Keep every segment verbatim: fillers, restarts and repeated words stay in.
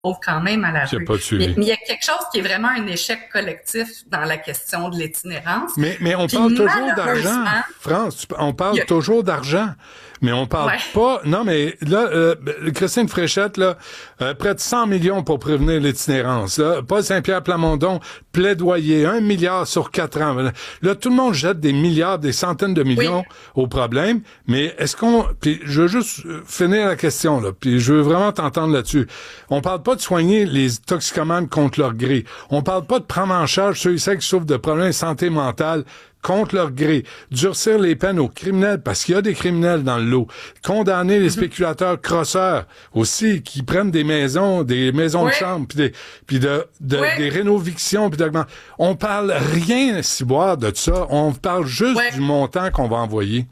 quand même à la Qui a rue. pas tué. Mais, mais il y a quelque chose qui est vraiment un échec collectif dans la question de l'itinérance. Mais, mais on Puis parle toujours d'argent. malheureusement, France, on parle il y a- toujours d'argent. Mais on parle Ouais. pas... Non, mais là, euh, Christine Fréchette, là, euh, près de cent millions pour prévenir l'itinérance. Là. Paul Saint-Pierre Plamondon, plaidoyer, un milliard sur quatre ans. Là, tout le monde jette des milliards, des centaines de millions Oui. au problème. Mais est-ce qu'on... Puis je veux juste finir la question, là. Puis je veux vraiment t'entendre là-dessus. On parle pas de soigner les toxicomanes contre leur gré. On parle pas de prendre en charge ceux et celles qui souffrent de problèmes de santé mentale contre leur gré, durcir les peines aux criminels, parce qu'il y a des criminels dans le lot, condamner les spéculateurs crosseurs aussi, qui prennent des maisons, des maisons Oui. de chambre, puis des, puis de, de Oui. des rénovictions, puis d'augment. On parle rien, ciboire, de ça. On parle juste Oui. du montant qu'on va envoyer.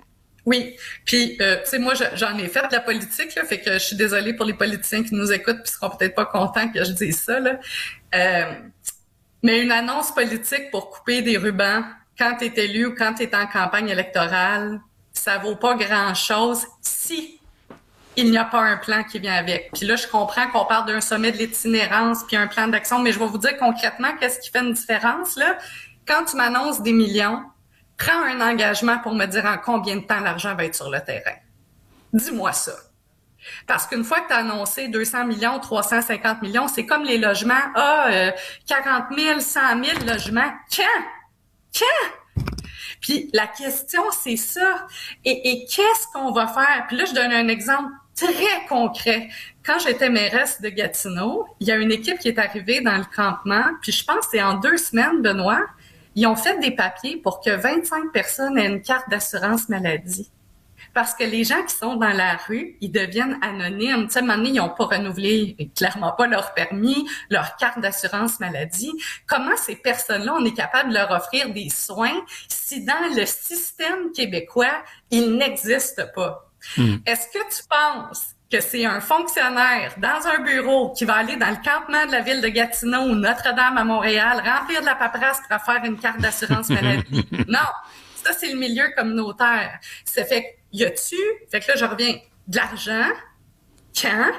Oui, puis euh, tu sais, moi, je- j'en ai fait de la politique, là, fait que je suis désolée pour les politiciens qui nous écoutent, puis seront peut-être pas contents que je dise ça, là. Euh, mais une annonce politique pour couper des rubans quand t'es élu ou quand t'es en campagne électorale, ça vaut pas grand-chose si il n'y a pas un plan qui vient avec. Puis là, je comprends qu'on parle d'un sommet de l'itinérance puis un plan d'action, mais je vais vous dire concrètement qu'est-ce qui fait une différence, là. Quand tu m'annonces des millions, prends un engagement pour me dire en combien de temps l'argent va être sur le terrain. Dis-moi ça. Parce qu'une fois que tu as annoncé deux cents millions, trois cent cinquante millions, c'est comme les logements. Ah, euh, quarante mille, cent mille logements. Quand? Quand? Puis la question, c'est ça. Et, et qu'est-ce qu'on va faire? Puis là, je donne un exemple très concret. Quand j'étais mairesse de Gatineau, il y a une équipe qui est arrivée dans le campement, puis je pense que c'est en deux semaines, Benoît, ils ont fait des papiers pour que vingt-cinq personnes aient une carte d'assurance maladie. Parce que les gens qui sont dans la rue, ils deviennent anonymes. Tu sais, à un moment donné, ils n'ont pas renouvelé clairement pas leur permis, leur carte d'assurance maladie. Comment ces personnes-là, on est capable de leur offrir des soins si dans le système québécois, ils n'existent pas? Mm. Est-ce que tu penses que c'est un fonctionnaire dans un bureau qui va aller dans le campement de la ville de Gatineau ou Notre-Dame à Montréal, remplir de la paperasse pour faire une carte d'assurance maladie? Non! Ça, c'est le milieu communautaire. Ça fait que, y a-tu, fait que là, je reviens, de l'argent, quand,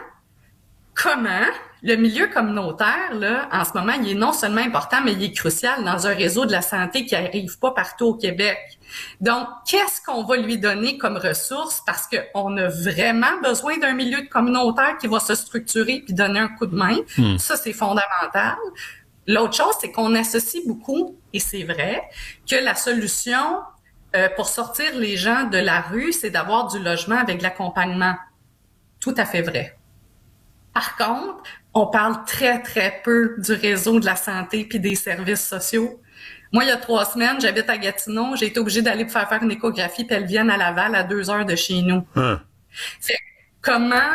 comment, le milieu communautaire, là, en ce moment, il est non seulement important, mais il est crucial dans un réseau de la santé qui arrive pas partout au Québec. Donc, qu'est-ce qu'on va lui donner comme ressources? Parce qu'on a vraiment besoin d'un milieu communautaire qui va se structurer puis donner un coup de main. Mmh. Ça, c'est fondamental. L'autre chose, c'est qu'on associe beaucoup, et c'est vrai, que la solution euh, pour sortir les gens de la rue, c'est d'avoir du logement avec de l'accompagnement. Tout à fait vrai. Par contre, on parle très, très peu du réseau de la santé puis des services sociaux. Moi, il y a trois semaines, j'habite à Gatineau, j'ai été obligée d'aller pour faire faire une échographie pelvienne à Laval à deux heures de chez nous. Hein. Fait, comment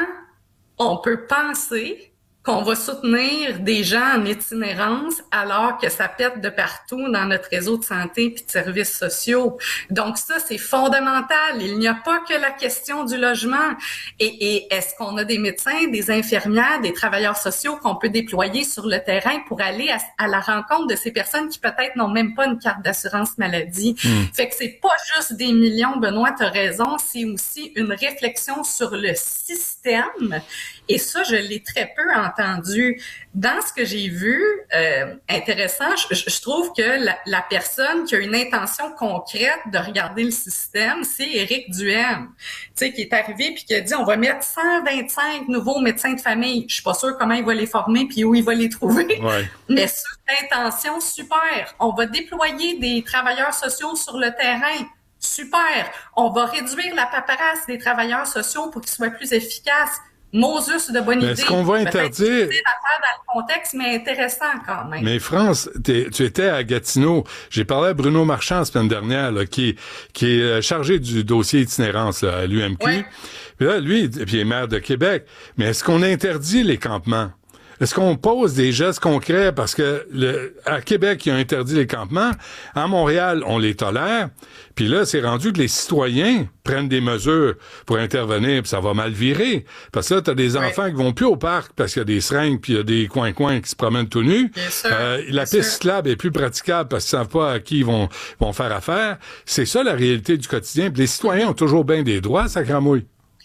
on peut penser qu'on va soutenir des gens en itinérance alors que ça pète de partout dans notre réseau de santé puis de services sociaux. Donc ça, c'est fondamental. Il n'y a pas que la question du logement. Et, et est-ce qu'on a des médecins, des infirmières, des travailleurs sociaux qu'on peut déployer sur le terrain pour aller à, à la rencontre de ces personnes qui peut-être n'ont même pas une carte d'assurance maladie? Mmh. Fait que c'est pas juste des millions, Benoît, t'as raison, c'est aussi une réflexion sur le système. Et ça, je l'ai très peu entendu. Dans ce que j'ai vu, euh, intéressant, je, je trouve que la, la personne qui a une intention concrète de regarder le système, c'est Éric Duhaime, tu sais, qui est arrivé puis qui a dit on va mettre cent vingt-cinq nouveaux médecins de famille. Je suis pas sûre comment il va les former puis où il va les trouver. Ouais. Mais sur l'intention, super. On va déployer des travailleurs sociaux sur le terrain. Super. On va réduire la paperasse des travailleurs sociaux pour qu'ils soient plus efficaces. Moses de bonne mais idée. Est-ce qu'on va interdire... C'est l'affaire dans le contexte, mais intéressant quand même. Mais France, tu étais à Gatineau. J'ai parlé à Bruno Marchand la semaine dernière, là, qui, qui est chargé du dossier itinérance là, à l'U M Q. Ouais. Puis là, lui, puis il est maire de Québec. Mais est-ce qu'on interdit les campements? Est-ce qu'on pose des gestes concrets? Parce que le, à Québec, il a interdit les campements. À Montréal, on les tolère. Puis là, c'est rendu que les citoyens prennent des mesures pour intervenir, puis ça va mal virer. Parce que là, t'as des enfants oui. qui vont plus au parc parce qu'il y a des seringues, puis il y a des coins-coins qui se promènent tout nus. Euh, la piste cyclable est plus praticable parce qu'ils savent pas à qui ils vont, vont faire affaire. C'est ça la réalité du quotidien. Puis les citoyens ont toujours bien des droits, ça cramouille.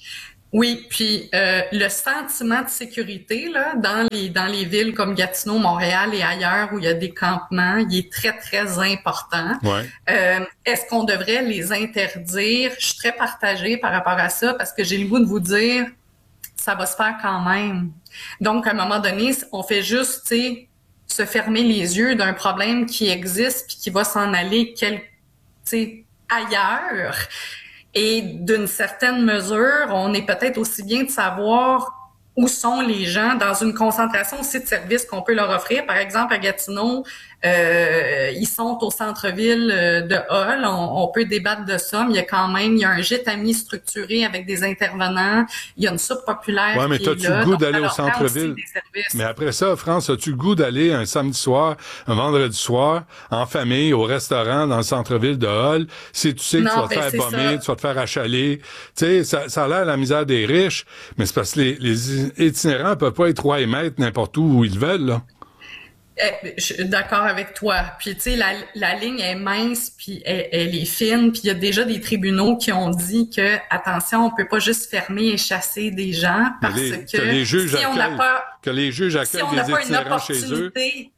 Oui, puis euh, le sentiment de sécurité là dans les dans les villes comme Gatineau, Montréal et ailleurs où il y a des campements, il est très très important. Ouais. Euh, est-ce qu'on devrait les interdire? Je suis très partagée par rapport à ça parce que j'ai le goût de vous dire ça va se faire quand même. Donc à un moment donné, on fait juste, tu sais, se fermer les yeux d'un problème qui existe puis qui va s'en aller quel, tu sais, ailleurs. Et d'une certaine mesure, on est peut-être aussi bien de savoir où sont les gens dans une concentration aussi de services qu'on peut leur offrir. Par exemple, à Gatineau, euh, ils sont au centre-ville de Hull. On, on peut débattre de ça, mais il y a quand même, il y a un gîte ami structuré avec des intervenants. Il y a une soupe populaire Ouais, mais qui est t'as-tu là. le goût Donc, d'aller au ça leur prend centre-ville? aussi des services. Mais après ça, France, as-tu le goût d'aller un samedi soir, un vendredi soir, en famille, au restaurant, dans le centre-ville de Hull, si tu sais que Non, tu vas te ben, faire c'est bomber, ça. tu vas te faire achaler. Tu sais, ça, ça a l'air la misère des riches, mais c'est parce que les, les itinérants peuvent pas être rois et maîtres n'importe où où ils veulent, là. Eh, je suis d'accord avec toi. Puis tu sais, la, la ligne est mince, puis elle, elle est fine. Puis il y a déjà des tribunaux qui ont dit que attention, on peut pas juste fermer et chasser des gens parce les, que, que les juges si on n'a accueillent, pas que les juges accueillent si on n'a des pas une itinérants chez eux. opportunité,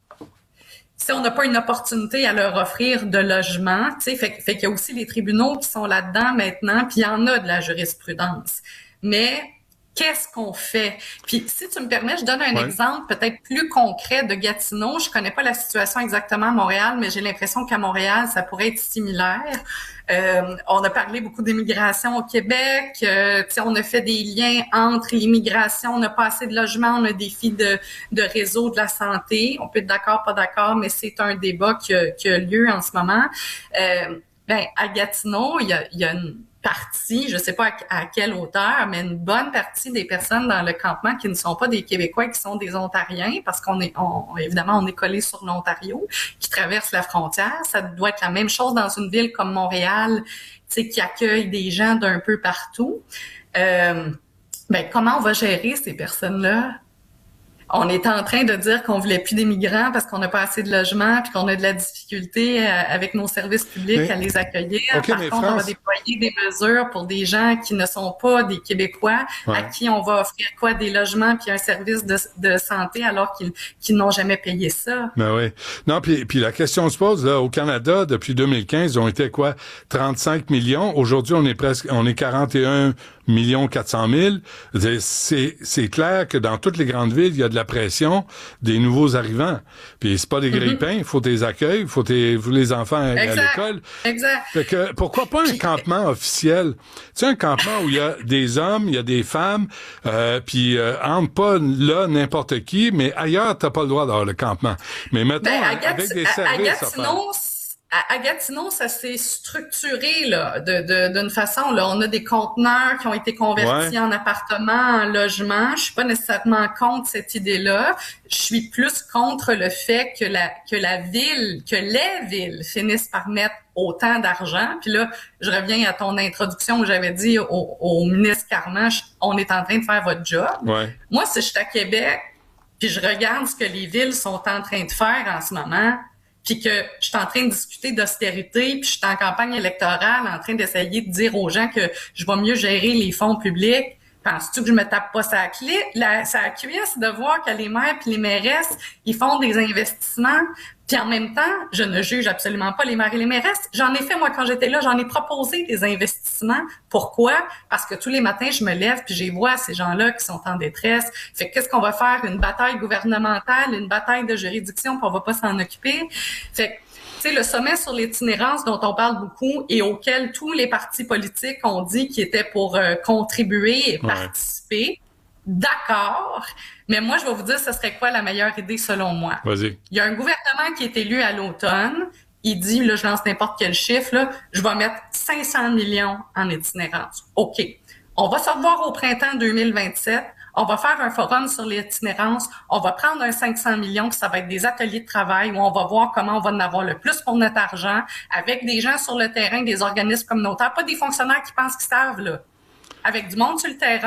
si on n'a pas une opportunité à leur offrir de logement, tu sais, fait, fait qu'il y a aussi les tribunaux qui sont là-dedans maintenant, puis il y en a de la jurisprudence. Mais qu'est-ce qu'on fait? Puis, si tu me permets, je donne un Ouais. exemple peut-être plus concret de Gatineau. Je connais pas la situation exactement à Montréal, mais j'ai l'impression qu'à Montréal, ça pourrait être similaire. Euh, on a parlé beaucoup d'immigration au Québec. Euh, tu sais, on a fait des liens entre l'immigration, on n'a pas assez de logements, on a des défis de, de réseau de la santé. On peut être d'accord, pas d'accord, mais c'est un débat qui a, qui a lieu en ce moment. Euh, ben, à Gatineau, il y a, il y a une partie, je sais pas à, à quelle hauteur, mais une bonne partie des personnes dans le campement qui ne sont pas des Québécois, qui sont des Ontariens, parce qu'on est, on, évidemment, on est collé sur l'Ontario, qui traverse la frontière. Ça doit être la même chose dans une ville comme Montréal, tu sais, qui accueille des gens d'un peu partout. Euh, ben, comment on va gérer ces personnes-là? On est en train de dire qu'on voulait plus d'immigrants parce qu'on n'a pas assez de logements puis qu'on a de la difficulté euh, avec nos services publics mais, à les accueillir. Okay, Par contre, France... on va déployer des mesures pour des gens qui ne sont pas des Québécois, ouais. à qui on va offrir quoi? Des logements puis un service de, de santé alors qu'ils, qu'ils n'ont jamais payé ça. Ben oui. Non, puis, puis la question se pose, là, au Canada, depuis deux mille quinze, ils ont été quoi? trente-cinq millions. Aujourd'hui, on est presque, on est quarante et un millions quatre cent mille. C'est, c'est clair que dans toutes les grandes villes, il y a de la pression des nouveaux arrivants. Puis c'est pas des grille-pains, il faut des accueils, il faut, tes, faut les enfants à, à l'école. Exact. Fait que pourquoi pas un campement officiel? Tu sais, un campement où il y a des hommes, il y a des femmes, euh, puis euh, entre pas là n'importe qui, mais ailleurs, t'as pas le droit d'avoir le campement. Mais mettons, ben, à Gati- avec des services, à, à Gatineau, À, à Gatineau, ça s'est structuré là, de, de, d'une façon. Là, on a des conteneurs qui ont été convertis ouais. en appartements, en logements. Je suis pas nécessairement contre cette idée-là. Je suis plus contre le fait que la que la ville, que les villes finissent par mettre autant d'argent. Puis là, je reviens à ton introduction où j'avais dit au, au ministre Carman, on est en train de faire votre job. Ouais. Moi, si je suis à Québec, puis je regarde ce que les villes sont en train de faire en ce moment, puis que je suis en train de discuter d'austérité, puis je suis en campagne électorale en train d'essayer de dire aux gens que je vais mieux gérer les fonds publics, penses-tu que je me tape pas sa clé, la, sa cuisse de voir que les maires puis les mairesses, ils font des investissements, puis en même temps, je ne juge absolument pas les maires et les mairesses. J'en ai fait, moi, quand j'étais là, j'en ai proposé des investissements. Pourquoi? Parce que tous les matins, je me lève puis je vois ces gens-là qui sont en détresse. Fait que qu'est-ce qu'on va faire? Une bataille gouvernementale, une bataille de juridiction, puis on va pas s'en occuper. Fait que c'est le sommet sur l'itinérance dont on parle beaucoup et auquel tous les partis politiques ont dit qu'ils étaient pour euh, contribuer et participer. Ouais. D'accord, mais moi, je vais vous dire, ce serait quoi la meilleure idée selon moi? Vas-y. Il y a un gouvernement qui est élu à l'automne. Il dit, là, je lance n'importe quel chiffre, là, je vais mettre cinq cents millions en itinérance. OK. On va se revoir au printemps deux mille vingt-sept. On va faire un forum sur l'itinérance. On va prendre un cinq cents millions, puis ça va être des ateliers de travail où on va voir comment on va en avoir le plus pour notre argent avec des gens sur le terrain, des organismes communautaires, pas des fonctionnaires qui pensent qu'ils savent, là. Avec du monde sur le terrain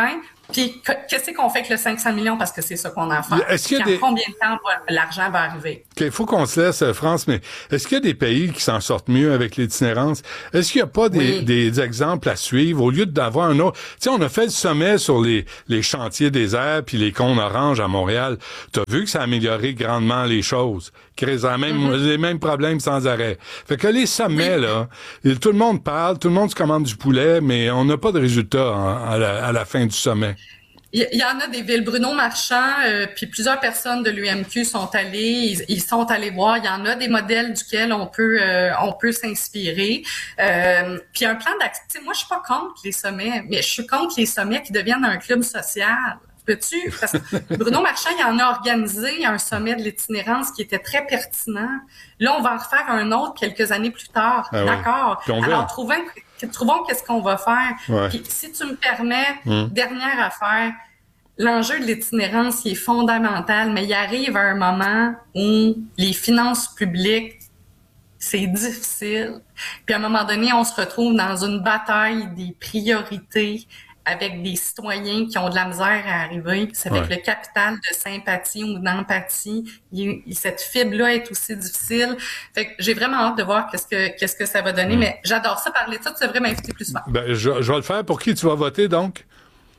Puis, qu'est-ce qu'on fait avec le cinq cents millions? Parce que c'est ça qu'on a à faire. Est-ce qu'il y a Puis des... en combien de temps va, l'argent va arriver? Il faut qu'on se laisse, France, mais est-ce qu'il y a des pays qui s'en sortent mieux avec l'itinérance? Est-ce qu'il n'y a pas des, oui. des exemples à suivre au lieu d'avoir un autre? Tu sais, on a fait le sommet sur les, les chantiers déserts puis les cônes oranges à Montréal. Tu as vu que ça a amélioré grandement les choses. Crée même, mm-hmm. les mêmes problèmes sans arrêt. Fait que les sommets, oui. là, tout le monde parle, tout le monde se commande du poulet, mais on n'a pas de résultat hein, à, la, à la fin du sommet. Il y en a des villes. Bruno Marchand, euh, puis plusieurs personnes de l'U M Q sont allées, ils, ils sont allés voir. Il y en a des modèles duquel on peut, euh, on peut s'inspirer. Euh, puis un plan d'action. Tu sais, moi, je suis pas contre les sommets, mais je suis contre les sommets qui deviennent un club social. Peux-tu? Parce que Bruno Marchand, il en a organisé un sommet de l'itinérance qui était très pertinent. Là, on va en refaire un autre quelques années plus tard. Ah D'accord? Oui. Alors, trouvons, trouvons qu'est-ce qu'on va faire. Ouais. Puis, si tu me permets, hum. dernière affaire, l'enjeu de l'itinérance, il est fondamental, mais il arrive à un moment où les finances publiques, c'est difficile. Puis, à un moment donné, on se retrouve dans une bataille des priorités avec des citoyens qui ont de la misère à arriver. Ça fait ouais. que le capital de sympathie ou d'empathie, il, il, cette fibre-là est aussi difficile. Fait que j'ai vraiment hâte de voir qu'est-ce que qu'est-ce que ça va donner. Mmh. Mais j'adore ça parler de ça. Tu devrais m'inviter plus souvent. Ben, je, je vais le faire. Pour qui tu vas voter, donc?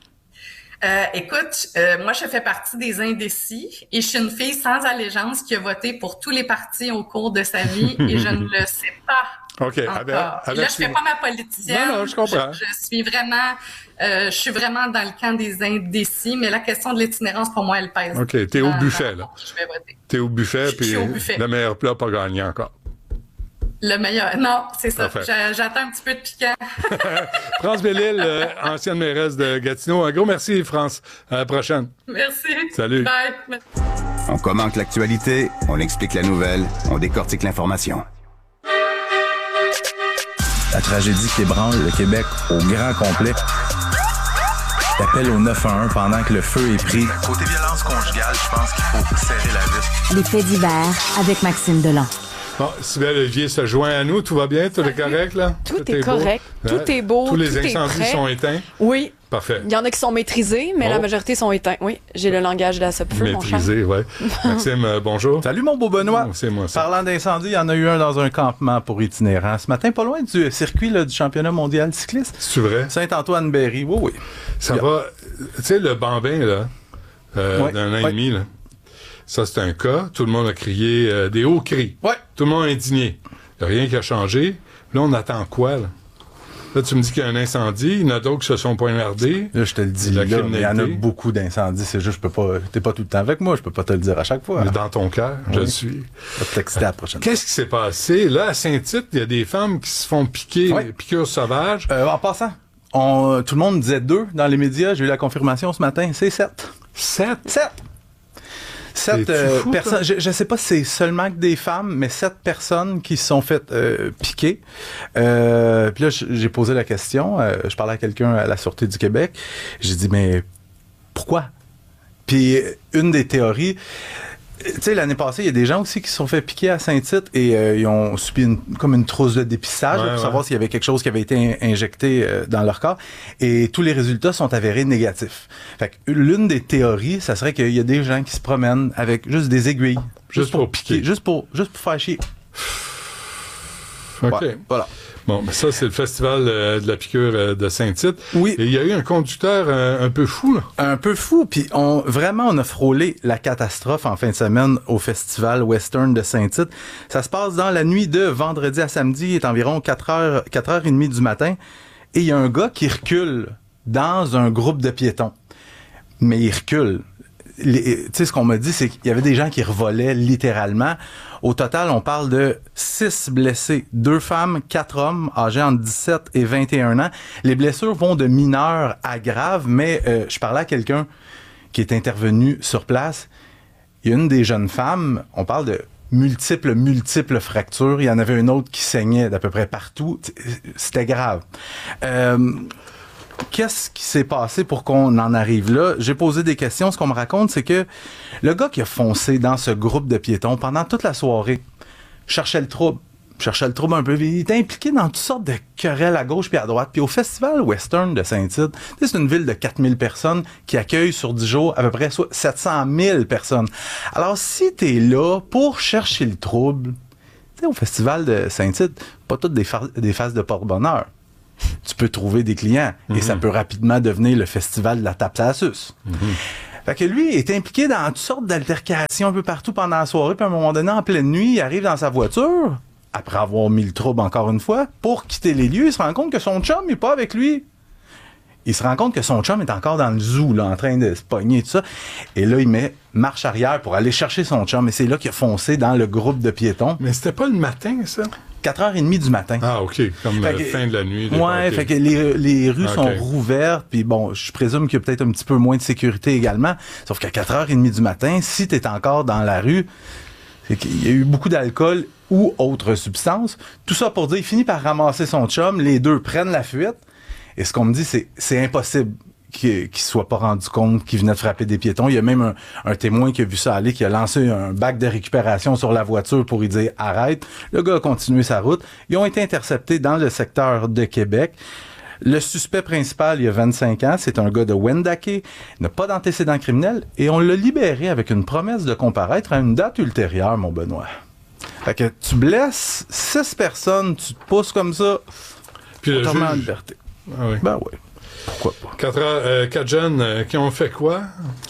Euh, écoute, euh, moi, je fais partie des indécis et je suis une fille sans allégeance qui a voté pour tous les partis au cours de sa vie et je ne le sais pas. OK. Avec, avec là, je fais pas ma politicienne. Non, non, je comprends. Je, je suis vraiment, euh, je suis vraiment dans le camp des indécis, mais la question de l'itinérance, pour moi, elle pèse. OK. T'es au buffet, là. Je vais voter. T'es au buffet, puis le meilleur plat pas gagné encore. Le meilleur. Non, c'est ça. J'a, j'attends un petit peu de piquant. France Bellil, euh, ancienne mairesse de Gatineau. Un gros merci, France. À la prochaine. Merci. Salut. Bye. On commente l'actualité, on explique la nouvelle, on décortique l'information. La tragédie qui ébranle le Québec au grand complet. T'appelles au neuf un un pendant que le feu est pris. Côté violence conjugale, je pense qu'il faut serrer la vis. Les faits divers avec Maxime Delan. Bon, Sybelle Olivier se joint à nous. Tout va bien? Tout est correct, là? Tout, tout est, est correct. Beau. Tout est beau. Tous les tout incendies sont éteints? Oui. Parfait. Il y en a qui sont maîtrisés, mais oh. la majorité sont éteints. Oui, j'ai le langage de la Sopfeu, mon cher. Maîtrisé, oui. Maxime, euh, bonjour. Salut, mon beau Benoît. Oh, c'est moi, ça. Parlant d'incendie, il y en a eu un dans un campement pour itinérants. Ce matin, pas loin du circuit là, du championnat mondial cycliste. C'est vrai? Saint-Antoine-Berry, oui, oui. Ça yeah. va... Tu sais, le bambin, là, euh, ouais. d'un an ouais. et demi, là, ça, c'est un cas. Tout le monde a crié euh, des hauts cris. Ouais. Tout le monde est indigné. Il n'y a rien qui a changé. Là, on attend quoi, là? Là, tu me dis qu'il y a un incendie. Il y en a d'autres qui se sont poignardés. Là, je te le dis, là, il y en a beaucoup d'incendies. C'est juste, je peux pas... T'es pas tout le temps avec moi. Je peux pas te le dire à chaque fois. Mais dans ton cœur, oui. je suis. Je vais t'exciter à la prochaine. Qu'est-ce qui s'est passé? Là, à Saint-Tite, il y a des femmes qui se font piquer, oui. piqûres sauvages. Euh, en passant, on, tout le monde disait deux dans les médias. J'ai eu la confirmation ce matin. C'est sept. Sept? Sept! Sept euh, personnes, je, je sais pas si c'est seulement que des femmes, mais sept personnes qui se sont faites euh, piquer. Euh, puis là, j'ai posé la question. Euh, je parlais à quelqu'un à la Sûreté du Québec. J'ai dit, mais pourquoi? Puis une des théories... Tu sais, l'année passée, il y a des gens aussi qui se sont fait piquer à Saint-Tite et euh, ils ont subi une, comme une trousse de dépistage ouais, là, pour ouais. savoir s'il y avait quelque chose qui avait été in- injecté euh, dans leur corps. Et tous les résultats sont avérés négatifs. Fait que l'une des théories, ça serait qu'il y a des gens qui se promènent avec juste des aiguilles. Juste, juste pour, pour piquer. Juste pour, juste pour faire chier. OK. Ouais, voilà. Bon, ben ça, c'est le festival euh, de la piqûre euh, de Saint-Tite. Oui. Et il y a eu un conducteur euh, un peu fou, là. Un peu fou. Puis on, vraiment, on a frôlé la catastrophe en fin de semaine au festival Western de Saint-Tite. Ça se passe dans la nuit de vendredi à samedi. Il est environ quatre heures, quatre heures trente du matin. Et il y a un gars qui recule dans un groupe de piétons. Mais il recule. Tu sais, ce qu'on m'a dit, c'est qu'il y avait des gens qui revolaient littéralement. Au total, on parle de six blessés, deux femmes, quatre hommes, âgés entre dix-sept et vingt et un ans. Les blessures vont de mineurs à graves, mais euh, je parlais à quelqu'un qui est intervenu sur place. Il y a une des jeunes femmes, on parle de multiples, multiples fractures. Il y en avait une autre qui saignait d'à peu près partout. C'était grave. Euh... Qu'est-ce qui s'est passé pour qu'on en arrive là? J'ai posé des questions. Ce qu'on me raconte, c'est que le gars qui a foncé dans ce groupe de piétons pendant toute la soirée cherchait le trouble. cherchait le trouble un peu. Il était impliqué dans toutes sortes de querelles à gauche puis à droite. Puis au Festival Western de Saint-Tite, c'est une ville de quatre mille personnes qui accueille sur dix jours à peu près sept cent mille personnes. Alors, si t'es là pour chercher le trouble, tu sais, au Festival de Saint-Tite, pas toutes des, fa- des faces de porte-bonheur. Tu peux trouver des clients mm-hmm. et ça peut rapidement devenir le Festival de la tape à la suce. Mm-hmm. Fait que lui, il est impliqué dans toutes sortes d'altercations un peu partout pendant la soirée. Puis à un moment donné, en pleine nuit, il arrive dans sa voiture, après avoir mis le trouble encore une fois, pour quitter les lieux, il se rend compte que son chum n'est pas avec lui. Il se rend compte que son chum est encore dans le zoo, là, en train de se pogner et tout ça. Et là, il met marche arrière pour aller chercher son chum. Et c'est là qu'il a foncé dans le groupe de piétons. Mais c'était pas le matin, ça? quatre heures trente du matin. Ah, OK. Comme la fin de la nuit. Ouais, okay. Fait que les, les rues okay. sont rouvertes. Puis bon, je présume qu'il y a peut-être un petit peu moins de sécurité également. Sauf qu'à quatre heures trente du matin, si t'es encore dans la rue, c'est qu'il y a eu beaucoup d'alcool ou autres substances. Tout ça pour dire, il finit par ramasser son chum. Les deux prennent la fuite. Et ce qu'on me dit, c'est c'est impossible qu'il ne soit pas rendu compte qu'il venait de frapper des piétons. Il y a même un, un témoin qui a vu ça aller, qui a lancé un bac de récupération sur la voiture pour lui dire « Arrête ». Le gars a continué sa route. Ils ont été interceptés dans le secteur de Québec. Le suspect principal, il a vingt-cinq ans, c'est un gars de Wendake, il n'a pas d'antécédent criminel et on l'a libéré avec une promesse de comparaître à une date ultérieure, mon Benoît. Fait que tu blesses six personnes, tu te pousses comme ça, puis le juge... en liberté. Ah oui. Ben oui. Pourquoi pas? Quatre, euh, quatre jeunes euh, qui ont fait quoi?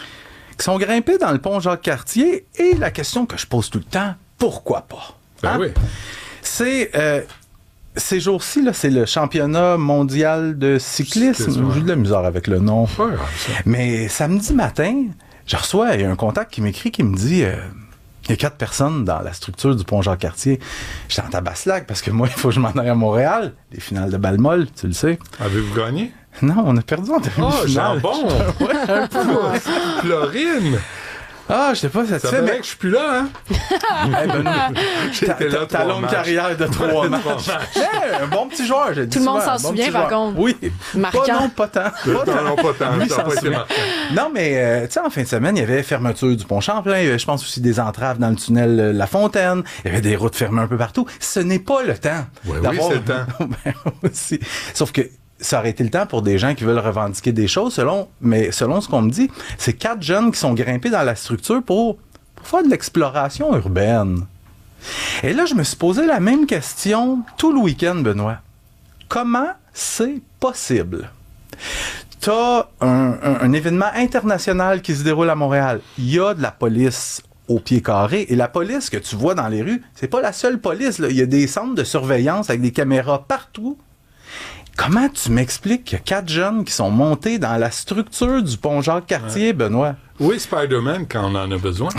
Qui sont grimpés dans le pont Jacques-Cartier. Et la question que je pose tout le temps, pourquoi pas? Ben hein? oui. C'est... Euh, ces jours-ci, là, c'est le championnat mondial de cyclisme. Cyclisme, ouais. J'ai de la misère avec le nom. Ouais, ça. Mais samedi matin, je reçois il y a un contact qui m'écrit qui me dit... Euh, il y a quatre personnes dans la structure du pont Jacques-Cartier. J'étais en tabaslac parce que moi, il faut que je m'en aille à Montréal. Les finales de balle molle, tu le sais. Avez-vous gagné? Non, on a perdu en demi-finale. Oh, jambon! Ouais, un peu. Florine! Ah, je sais pas satisfait, ça mais... que je suis plus là, hein? Hey, ben, J'étais là ta longue matchs. carrière de trois matchs. Hey, un bon petit joueur, j'ai dit Tout le monde souvent, s'en bon souvient, par contre. Oui. Marquant. Pas, non, pas tant. Pas tant. Non, pas tant. Lui, ça s'en pas souvient. Non, mais, euh, tu sais, en fin de semaine, il y avait fermeture du pont Champlain. Il y avait, je pense, aussi des entraves dans le tunnel euh, La Fontaine. Il y avait des routes fermées un peu partout. Ce n'est pas le temps. Oui, oui, c'est le temps. Ben, aussi. Sauf que ça aurait été le temps pour des gens qui veulent revendiquer des choses, selon, mais selon ce qu'on me dit, c'est quatre jeunes qui sont grimpés dans la structure pour, pour faire de l'exploration urbaine. Et là, je me suis posé la même question tout le week-end, Benoît. Comment c'est possible? T'as un, un, un événement international qui se déroule à Montréal. Il y a de la police au pied carré. Et la police que tu vois dans les rues, c'est pas la seule police, là. Il y a des centres de surveillance avec des caméras partout. Comment tu m'expliques qu'il y a quatre jeunes qui sont montés dans la structure du pont Jacques-Cartier, ouais. Benoît? Oui, Spider-Man, quand on en a besoin.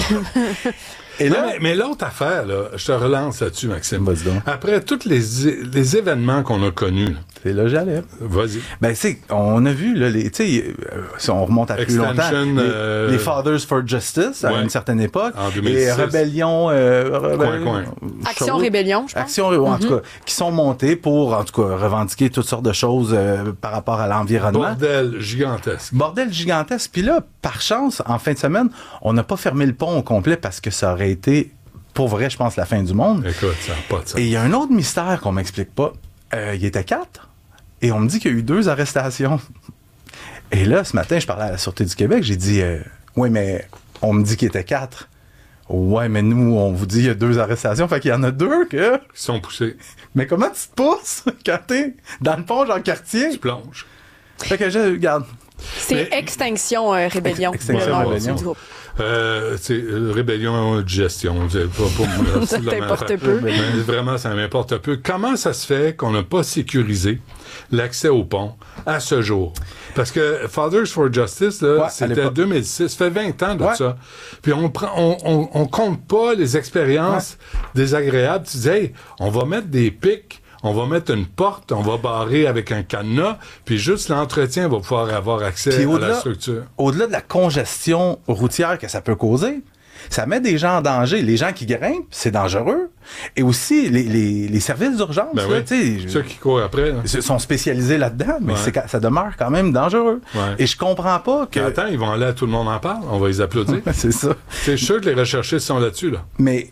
Et là, non, mais, mais l'autre affaire, là, je te relance là-dessus, Maxime. Vas-y donc. Après tous les, les événements qu'on a connus. C'est là j'allais. Vas-y. Ben, c'est, on a vu, là, les, tu sais, euh, si on remonte à plus Extension, longtemps, les, euh... les Fathers for Justice, à ouais. une certaine époque. En deux mille six. Et Rébellion, euh, Rébellion coin, coin. Action Rébellion, je pense. Action, mm-hmm. en tout cas, qui sont montés pour, en tout cas, revendiquer toutes sortes de choses euh, par rapport à l'environnement. Bordel gigantesque. Bordel gigantesque. Puis là, par chance, en fin de semaine, on n'a pas fermé le pont au complet parce que ça aurait été, pour vrai, je pense, la fin du monde. Écoute, ça n'a pas de sens. Et il y a un autre mystère qu'on m'explique pas. Euh, il était quatre. Et on me dit qu'il y a eu deux arrestations. Et là, ce matin, je parlais à la Sûreté du Québec. J'ai dit, euh, oui, mais on me dit qu'il était quatre. Ouais, mais nous, on vous dit qu'il y a deux arrestations. Fait qu'il y en a deux que... Ils sont poussés. Mais comment tu te pousses quand t'es dans le pont Jacques-Cartier? Tu plonges. Fait que je regarde. C'est mais... Extinction euh, Rébellion. Extinction ouais, Rébellion. Du groupe. Euh, c'est euh, rébellion de gestion. C'est pas pour moi. Ça t'importe peu. Mais vraiment, ça m'importe peu. Comment ça se fait qu'on n'a pas sécurisé l'accès au pont à ce jour? Parce que Fathers for Justice, là, ouais, c'était deux mille six. Ça fait vingt ans de ouais. ça. Puis on prend, on, on, on compte pas les expériences ouais. désagréables. Tu dis, hey, on va mettre des pics. On va mettre une porte, on va barrer avec un cadenas, puis juste l'entretien va pouvoir avoir accès à la structure. Au-delà de la congestion routière que ça peut causer, ça met des gens en danger. Les gens qui grimpent, c'est dangereux. Et aussi, les, les, les services d'urgence, ben là, oui. ceux qui courent après, là. sont spécialisés là-dedans, mais ouais. c'est, ça demeure quand même dangereux. Ouais. Et je comprends pas que... Mais attends, ils vont aller à Tout le monde en parle, on va les applaudir. C'est ça. C'est sûr que les recherchistes sont là-dessus, là. Mais...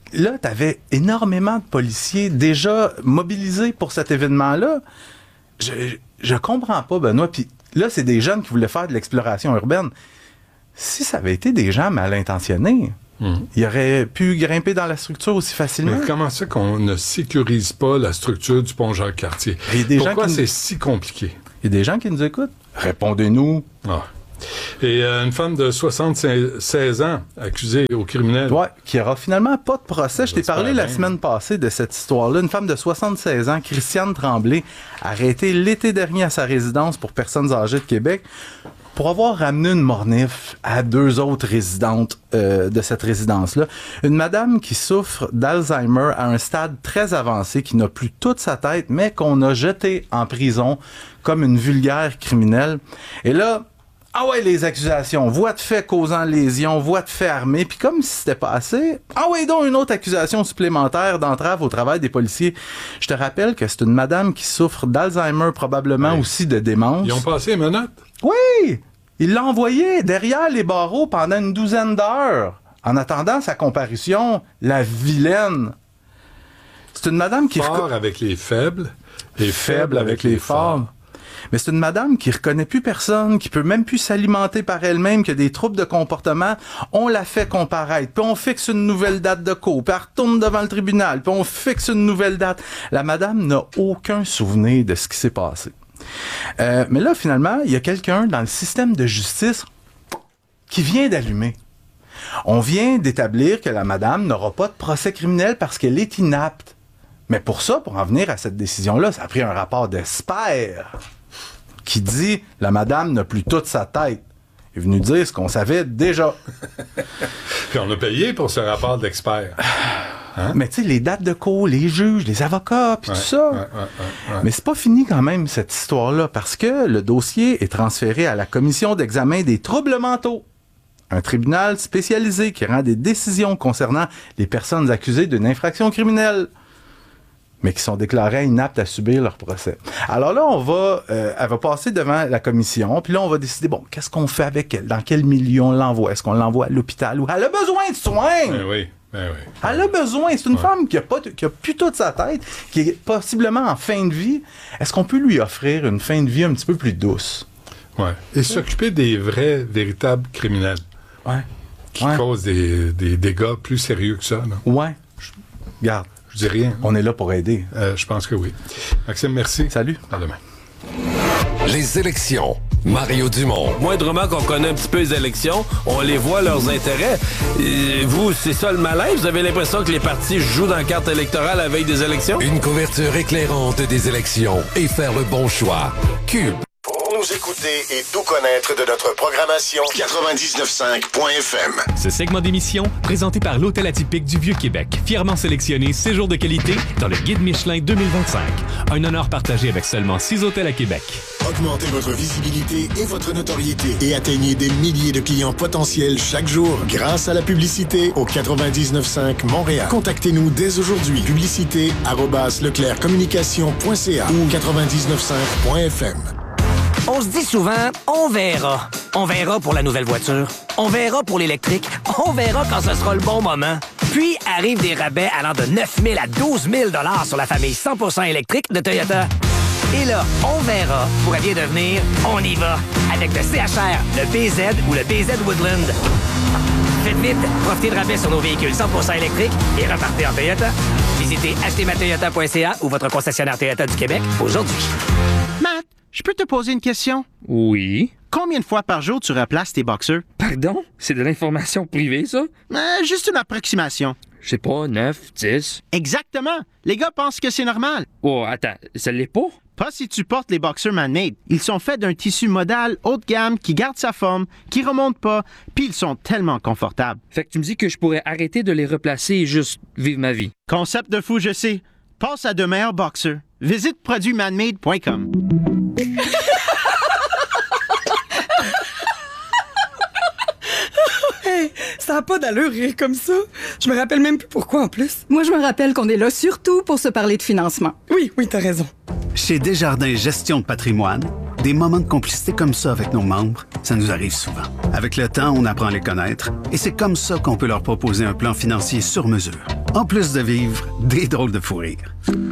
là, t'avais énormément de policiers déjà mobilisés pour cet événement-là. Je, je comprends pas, Benoît. Puis là, c'est des jeunes qui voulaient faire de l'exploration urbaine. Si ça avait été des gens mal intentionnés, mmh. ils auraient pu grimper dans la structure aussi facilement. Mais comment ça qu'on ne sécurise pas la structure du pont Jacques-Cartier? Pourquoi c'est nous... si compliqué? Il y a des gens qui nous écoutent. Répondez-nous. Ah. Et euh, une femme de soixante-seize ans, accusée au criminel. Oui, qui aura finalement pas de procès. Je t'ai parlé la semaine passée de cette histoire-là. Une femme de soixante-seize ans, Christiane Tremblay, arrêtée l'été dernier à sa résidence pour personnes âgées de Québec pour avoir ramené une mornif à deux autres résidentes euh, de cette résidence-là. Une madame qui souffre d'Alzheimer à un stade très avancé, qui n'a plus toute sa tête, mais qu'on a jetée en prison comme une vulgaire criminelle. Et là, ah ouais, les accusations, voie de fait causant lésion, voie de fait armée, puis comme si c'était pas assez, ah ouais, donc une autre accusation supplémentaire d'entrave au travail des policiers. Je te rappelle que c'est une madame qui souffre d'Alzheimer, probablement oui. aussi de démence. Ils ont passé les menottes? Oui! Il l'a envoyé derrière les barreaux pendant une douzaine d'heures, en attendant sa comparution, la vilaine. C'est une madame qui... Fort reco- avec les faibles, et faible avec, avec les forts. forts. Mais c'est une madame qui reconnaît plus personne, qui peut même plus s'alimenter par elle-même, qui a des troubles de comportement. On la fait comparaître, puis on fixe une nouvelle date de cour, puis elle retourne devant le tribunal, puis on fixe une nouvelle date. La madame n'a aucun souvenir de ce qui s'est passé. Euh, mais là, finalement, il y a quelqu'un dans le système de justice qui vient d'allumer. On vient d'établir que la madame n'aura pas de procès criminel parce qu'elle est inapte. Mais pour ça, pour en venir à cette décision-là, ça a pris un rapport d'expert qui dit « la madame n'a plus toute sa tête ». Il est venu dire ce qu'on savait déjà. Puis on a payé pour ce rapport d'expert. Hein? Mais tu sais, les dates de cours, les juges, les avocats, puis ouais, tout ça. Ouais, ouais, ouais, ouais. Mais c'est pas fini quand même, cette histoire-là, parce que le dossier est transféré à la commission d'examen des troubles mentaux. Un tribunal spécialisé qui rend des décisions concernant les personnes accusées d'une infraction criminelle, mais qui sont déclarées inaptes à subir leur procès. Alors là, on va, euh, elle va passer devant la commission, puis là, on va décider, bon, qu'est-ce qu'on fait avec elle? Dans quel milieu on l'envoie? Est-ce qu'on l'envoie à l'hôpital? Ou elle a besoin de soins? Ben oui, ben oui. Elle a besoin. C'est une ouais. femme qui a, pas, qui a plus toute sa tête, qui est possiblement en fin de vie. Est-ce qu'on peut lui offrir une fin de vie un petit peu plus douce? Ouais. Et s'occuper des vrais, véritables criminels. Ouais. Qui ouais. causent des, des dégâts plus sérieux que ça, là. Ouais. Je... Regarde. Je dis rien. On est là pour aider. Euh, je pense que oui. Maxime, merci. Salut. À demain. Les élections. Mario Dumont. Moindrement qu'on connaît un petit peu les élections, on les voit leurs intérêts. Et vous, c'est ça le malaise? Vous avez l'impression que les partis jouent dans la carte électorale la veille des élections? Une couverture éclairante des élections et faire le bon choix. Cube. Pour nous écouter et tout connaître de notre programmation, quatre-vingt-dix-neuf cinq point F M. Ce segment d'émission, présenté par l'Hôtel Atypique du Vieux-Québec, fièrement sélectionné séjour de qualité dans le Guide Michelin deux mille vingt-cinq. Un honneur partagé avec seulement six hôtels à Québec. Augmentez votre visibilité et votre notoriété et atteignez des milliers de clients potentiels chaque jour grâce à la publicité au quatre-vingt-dix-neuf cinq Montréal. Contactez-nous dès aujourd'hui. Publicité arobase leclerc communication point c a ou quatre-vingt-dix-neuf cinq point F M. On se dit souvent, on verra. On verra pour la nouvelle voiture. On verra pour l'électrique. On verra quand ce sera le bon moment. Puis arrivent des rabais allant de neuf mille à douze mille dollars sur la famille cent pour cent électrique de Toyota. Et là, on verra pourrait bien devenir on y va avec le C H R, le B Z ou le B Z Woodland. Faites vite, profitez de rabais sur nos véhicules cent pour cent électriques et repartez en Toyota. Visitez acheter ma toyota point c a ou votre concessionnaire Toyota du Québec aujourd'hui. Matt, je peux te poser une question? Oui. Combien de fois par jour tu replaces tes boxeurs? Pardon? C'est de l'information privée, ça? Euh, juste une approximation. Je sais pas, neuf, dix. Exactement. Les gars pensent que c'est normal. Oh, attends, ça l'est pas? Pas si tu portes les boxers man-made. Ils sont faits d'un tissu modal haut de gamme qui garde sa forme, qui remonte pas, puis ils sont tellement confortables. Fait que tu me dis que je pourrais arrêter de les replacer et juste vivre ma vie. Concept de fou, je sais. Passe à de meilleurs boxers. Visite produits manmade point com. Hey, ça n'a pas d'allure rire comme ça. Je me rappelle même plus pourquoi en plus. Moi, je me rappelle qu'on est là surtout pour se parler de financement. Oui, oui, t'as raison. Chez Desjardins Gestion de patrimoine, des moments de complicité comme ça avec nos membres, ça nous arrive souvent. Avec le temps, on apprend à les connaître et c'est comme ça qu'on peut leur proposer un plan financier sur mesure. en plus de vivre des drôles de fou rire.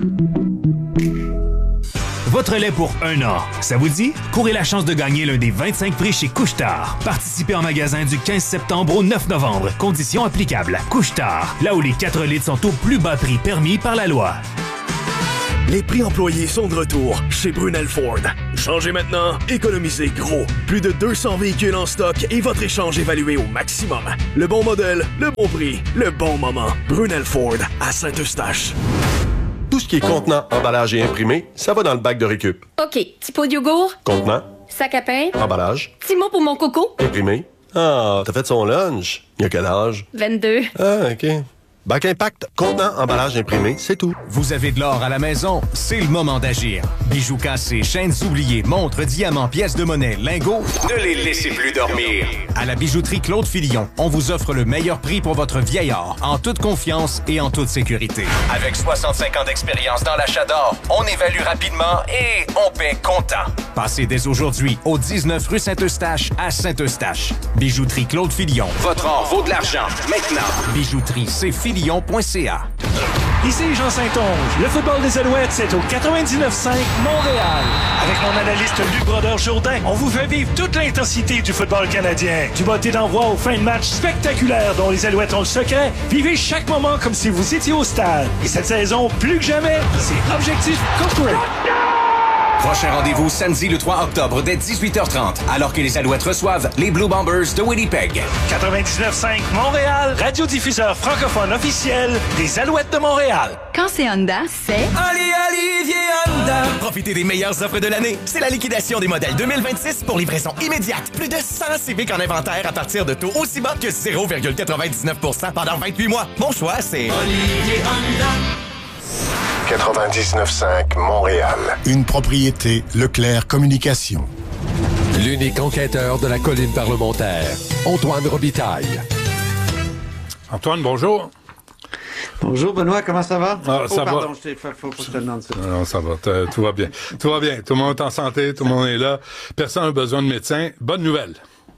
Votre lait pour un an. Ça vous dit? Courez la chance de gagner l'un des vingt-cinq prix chez Couche-Tard. Participez en magasin du quinze septembre au neuf novembre. Conditions applicables. Couche-Tard, là où les quatre litres sont au plus bas prix permis par la loi. Les prix employés sont de retour chez Brunel Ford. Changez maintenant, économisez gros. Plus de deux cents véhicules en stock et votre échange évalué au maximum. Le bon modèle, le bon prix, le bon moment. Brunel Ford à Saint-Eustache. Tout ce qui est contenant, emballage et imprimé, ça va dans le bac de récup. OK. Petit pot de yogourt. Contenant, Sac à pain. emballage, Petit mot pour mon coco. imprimé. Ah, t'as fait son lunch. Il y a quel âge? vingt-deux. Ah, OK. Bac Impact, contenant, emballage imprimé, c'est tout. Vous avez de l'or à la maison, c'est le moment d'agir. Bijoux cassés, chaînes oubliées, montres, diamants, pièces de monnaie, lingots, ne les laissez plus dormir. À la bijouterie Claude Fillon, on vous offre le meilleur prix pour votre vieil or, en toute confiance et en toute sécurité. Avec soixante-cinq ans d'expérience dans l'achat d'or, on évalue rapidement et on paie comptant. Passez dès aujourd'hui au dix-neuf rue Saint-Eustache à Saint-Eustache. Bijouterie Claude Fillon. Votre or vaut de l'argent. Maintenant. Bijouterie, c'est fillon point c a. Ici Jean Saint-Onge. Le football des Alouettes, c'est au quatre-vingt-dix-neuf cinq Montréal. Avec mon analyste Luc Brodeur-Jourdain, on vous fait vivre toute l'intensité du football canadien. Du botté d'envoi aux fins de match spectaculaires dont les Alouettes ont le secret. Vivez chaque moment comme si vous étiez au stade. Et cette saison, plus que jamais, c'est Objectif Corporate. Prochain rendez-vous samedi le trois octobre dès dix-huit heures trente, alors que les Alouettes reçoivent les Blue Bombers de Winnipeg. quatre-vingt-dix-neuf cinq Montréal, radiodiffuseur francophone officiel des Alouettes de Montréal. Quand c'est Honda, c'est... Ali Olivier Honda. Profitez des meilleures offres de l'année. C'est la liquidation des modèles deux mille vingt-six pour livraison immédiate. Plus de cent Civic en inventaire à partir de taux aussi bas que zéro virgule quatre-vingt-dix-neuf pour cent pendant vingt-huit mois. Mon choix, c'est... Olivier Honda. quatre-vingt-dix-neuf cinq Montréal. Une propriété Leclerc Communication. L'unique enquêteur de la colline parlementaire, Antoine Robitaille. Antoine, bonjour. Bonjour Benoît, comment ça va? Ah, oh, ça pardon, va. je t'ai fait, faut pas que je te demande ça. Non, ça va, tout va bien. Tout va bien, tout le monde est en santé, tout le monde est là. Personne n'a besoin de médecin. Bonne nouvelle.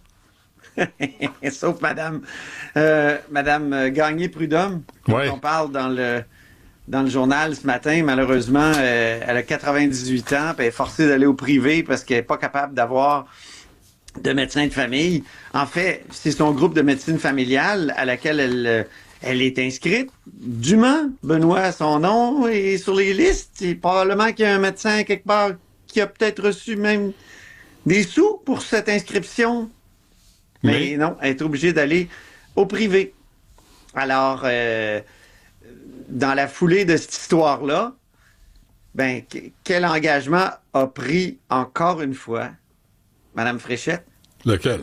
Sauf Madame, euh, Madame Gagné-Prudhomme, ouais. On parle dans le... Dans le journal ce matin, malheureusement, euh, elle a quatre-vingt-dix-huit ans, puis elle est forcée d'aller au privé parce qu'elle n'est pas capable d'avoir de médecin de famille. En fait, c'est son groupe de médecine familiale à laquelle elle, euh, elle est inscrite. Dûment, Benoît, son nom est sur les listes. Et probablement qu'il y a un médecin quelque part qui a peut-être reçu même des sous pour cette inscription. Mais oui. Non, elle est obligée d'aller au privé. Alors... Euh, dans la foulée de cette histoire-là, ben, quel engagement a pris encore une fois Mme Fréchette? Lequel?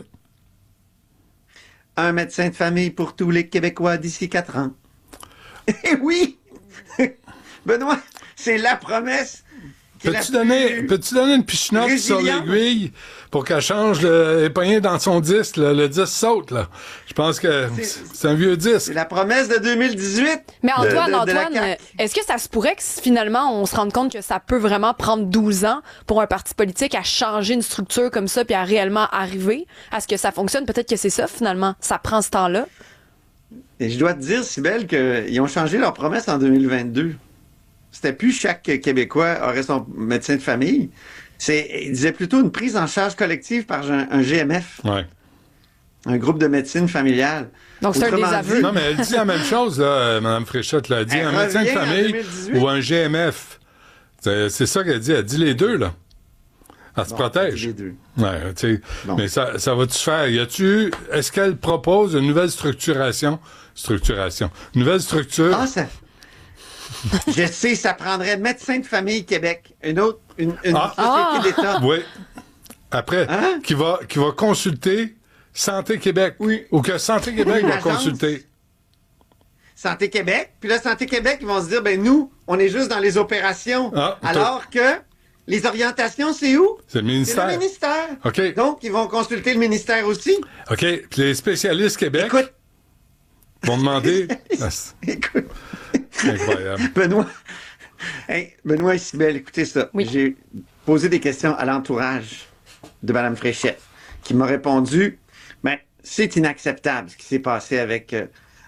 Un médecin de famille pour tous les Québécois d'ici quatre ans. Eh oui! Benoît, c'est la promesse. Peux-tu donner, peux-tu donner une pichenote sur l'aiguille pour qu'elle change le poignet dans son disque? Là, le disque saute, là. Je pense que c'est, c'est un vieux disque. C'est la promesse de deux mille dix-huit. Mais Antoine, de, de, de Antoine, est-ce que ça se pourrait que finalement on se rende compte que ça peut vraiment prendre douze ans pour un parti politique à changer une structure comme ça puis à réellement arriver à ce que ça fonctionne? Peut-être que c'est ça, finalement. Ça prend ce temps-là. Et je dois te dire, Cybèle, qu'ils ont changé leur promesse en deux mille vingt-deux. C'était plus chaque Québécois aurait son médecin de famille. C'est, il disait plutôt une prise en charge collective par un, un G M F. Ouais. Un groupe de médecine familiale. Donc, c'est Autrement un désaveu. dit, non, mais elle dit la même chose, là, Mme Fréchette. Là. Elle dit elle un médecin de famille ou un G M F. C'est, c'est ça qu'elle dit. Elle dit les deux, là. Elle bon, se protège. Les deux. Ouais, tu sais. Bon. Mais ça, ça va-tu se faire? Y a-tu, est-ce qu'elle propose une nouvelle structuration? Structuration. Une nouvelle structure. Ah, ça. Je sais, ça prendrait Médecins de famille Québec, une autre, une, une ah. société ah. d'État. Oui. Après, hein? qui va qui va consulter Santé Québec. Oui. Ou que Santé Québec oui, va consulter. Santé Québec. Puis là, Santé Québec, ils vont se dire, ben nous, on est juste dans les opérations. Ah, alors que les orientations, c'est où? C'est le ministère. C'est le ministère. OK. Donc, ils vont consulter le ministère aussi. OK. Puis les spécialistes Québec Écoute. vont demander... Écoute. Incroyable. Benoît, hey, Benoît et Cybèle, écoutez ça. Oui. J'ai posé des questions à l'entourage de Mme Fréchette, qui m'a répondu, ben, c'est inacceptable ce qui s'est passé avec euh,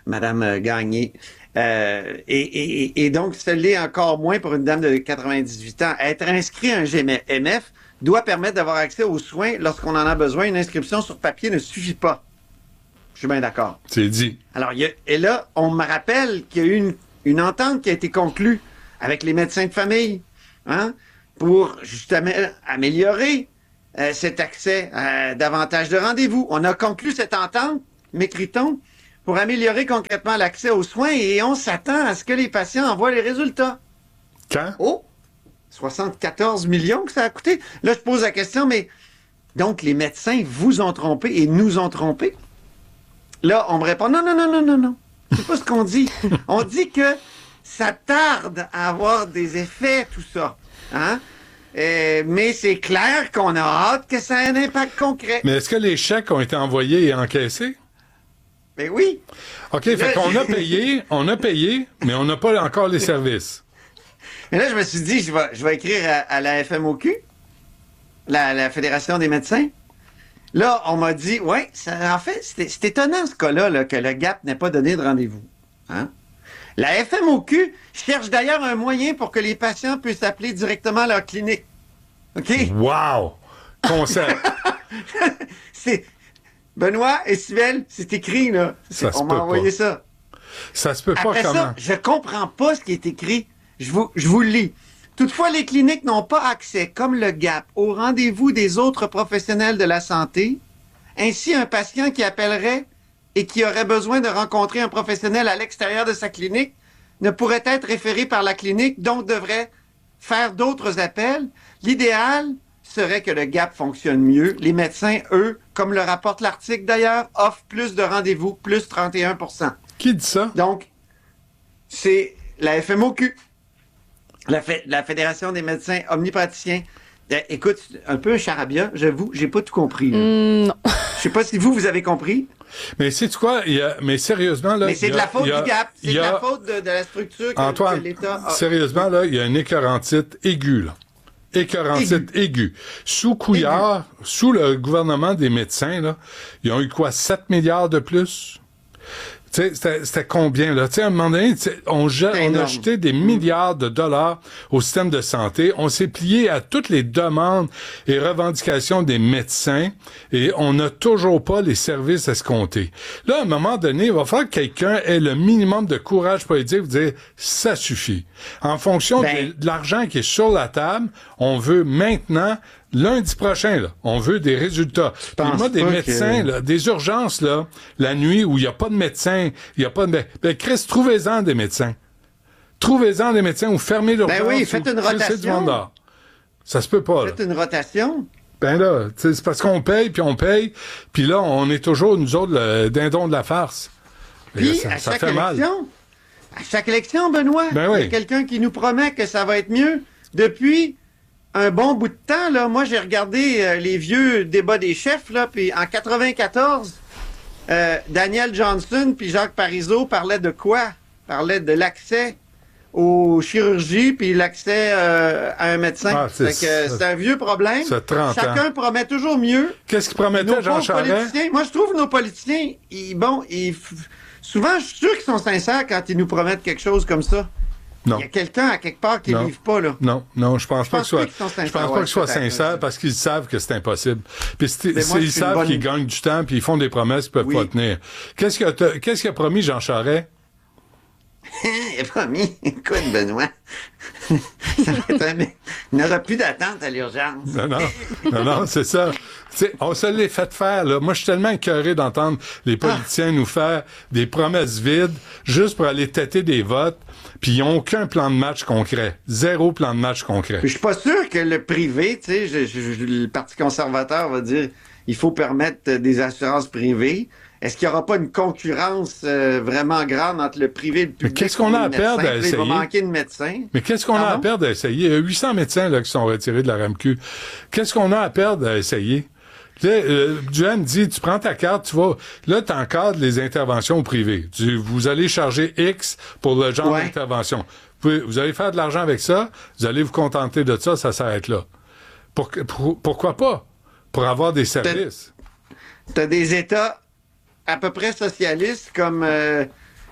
Madame Gagné. Euh, et, et, et donc, ce l'est encore moins pour une dame de quatre-vingt-dix-huit ans. Être inscrit à un G M F doit permettre d'avoir accès aux soins lorsqu'on en a besoin. Une inscription sur papier ne suffit pas. Je suis bien d'accord. C'est dit. Alors, il y a, et là, on me rappelle qu'il y a eu une, une entente qui a été conclue avec les médecins de famille, hein, pour justement améliorer euh, cet accès à davantage de rendez-vous. On a conclu cette entente, m'écrit-on, pour améliorer concrètement l'accès aux soins et on s'attend à ce que les patients envoient les résultats. Quand? Oh! soixante-quatorze millions que ça a coûté. Là, je pose la question, mais donc les médecins vous ont trompé et nous ont trompé? Là, on me répond, non, non, non, non, non, non. C'est pas ce qu'on dit. On dit que ça tarde à avoir des effets, tout ça. Hein? Euh, mais c'est clair qu'on a hâte que ça ait un impact concret. Mais est-ce que les chèques ont été envoyés et encaissés? Mais oui. OK, fait là, qu'on a payé, on a payé, mais on n'a pas encore les services. Mais là, je me suis dit, je vais, je vais écrire à, à la F M O Q, la, la Fédération des médecins. Là, on m'a dit, ouais, ça, en fait, c'est, c'est étonnant ce cas-là, là, que le G A P n'ait pas donné de rendez-vous. Hein? La F M O Q cherche d'ailleurs un moyen pour que les patients puissent appeler directement leur clinique. OK? Wow! Concept. c'est... Benoît et Sybelle, c'est écrit, là. Ça on m'a envoyé pas. ça. Ça se peut pas Après comment? ça, je comprends pas ce qui est écrit. Je vous, je vous le lis. Toutefois, les cliniques n'ont pas accès, comme le G A P, au rendez-vous des autres professionnels de la santé. Ainsi, un patient qui appellerait et qui aurait besoin de rencontrer un professionnel à l'extérieur de sa clinique ne pourrait être référé par la clinique, donc devrait faire d'autres appels. L'idéal serait que le G A P fonctionne mieux. Les médecins, eux, comme le rapporte l'article d'ailleurs, offrent plus de rendez-vous, plus trente et un pour cent. Qui dit ça? Donc, c'est la F M O Q, la, F- la Fédération des médecins omnipraticiens. Euh, écoute, un peu un charabia, j'avoue, j'ai pas tout compris. Mm, non. Je sais pas si vous, vous avez compris. Mais c'est quoi? Il y a, mais sérieusement, là... Mais c'est il y de a, la faute il y a, du G A P. C'est il y de a, la faute de, de la structure que, Antoine, que l'État a. Sérieusement, là, il y a une écœurantite aiguë, là. Écœurantite aiguë. Sous Couillard, aigu. Sous le gouvernement des médecins, là, ils ont eu quoi? sept milliards de plus? Tu sais, c'était, c'était combien, là? Tu sais, à un moment donné, on, je, on a jeté des milliards de dollars au système de santé. On s'est plié à toutes les demandes et revendications des médecins et on n'a toujours pas les services escomptés. Là, à un moment donné, il va falloir que quelqu'un ait le minimum de courage politique pour dire « ça suffit ». En fonction ben, de, de l'argent qui est sur la table, on veut maintenant... Lundi prochain, là, on veut des résultats. Puis moi, des médecins, que... là, des urgences, là, la nuit où il n'y a pas de médecin, il n'y a pas de... Ben, Chris, trouvez-en des médecins. Trouvez-en des médecins ou fermez l'urgence. Ben oui, faites une rotation. Ça se peut pas, là. Faites une rotation. Ben là, c'est parce qu'on paye, puis on paye, puis là, on est toujours, nous autres, le dindon de la farce. Puis, ça, à ça chaque fait élection, mal. à chaque élection, Benoît, ben oui. il y a quelqu'un qui nous promet que ça va être mieux. Depuis... un bon bout de temps, là, moi, j'ai regardé euh, les vieux débats des chefs, là, puis en quatre-vingt-quatorze, euh, Daniel Johnson puis Jacques Parizeau parlaient de quoi? Parlaient de l'accès aux chirurgies puis l'accès euh, à un médecin. Ah, c'est, fait que, c'est un vieux problème. C'est trente Chacun ans. promet toujours mieux. Qu'est-ce qu'il promettait, Jean Charest? Moi, je trouve nos politiciens, ils, bon, ils, souvent, je suis sûr qu'ils sont sincères quand ils nous promettent quelque chose comme ça. Non. Il y a quelqu'un à quelque part qui ne livre pas, là. Non, non, je pense je pas pense que pas soit, qu'ils je pense pas qu'ils soient sincères parce qu'ils savent que c'est impossible. Puis c'est, moi, c'est, ils savent bonne... qu'ils gagnent du temps puis ils font des promesses qu'ils peuvent oui. pas tenir. Qu'est-ce qu'il a, qu'est-ce qu'il a promis, Jean Charest? Il a promis, écoute, Benoît, ça va être un... il n'y aura plus d'attente à l'urgence. Non, non, non, non, c'est ça. T'sais, on se l'est fait faire, là. Moi, je suis tellement écœuré d'entendre les politiciens ah. nous faire des promesses vides juste pour aller têter des votes, puis ils n'ont aucun plan de match concret. Zéro plan de match concret. Puis je suis pas sûr que le privé, tu sais, je, je, je, le Parti conservateur va dire il faut permettre des assurances privées. Est-ce qu'il n'y aura pas une concurrence euh, vraiment grande entre le privé et le public? Mais qu'est-ce qu'on a à perdre à essayer? Il va manquer de médecins. Mais qu'est-ce qu'on Pardon? a à perdre à essayer? Il y a huit cents médecins là, qui sont retirés de la R A M Q. Qu'est-ce qu'on a à perdre à essayer? Tu sais, euh, Duhaime dit, tu prends ta carte, tu vas... Là, tu encadres les interventions privées. Tu, vous allez charger X pour le genre ouais. d'intervention. Vous, pouvez, vous allez faire de l'argent avec ça, vous allez vous contenter de ça, ça s'arrête là. Pour, pour, pourquoi pas? Pour avoir des services. T'as, t'as des États... à peu près socialistes comme euh,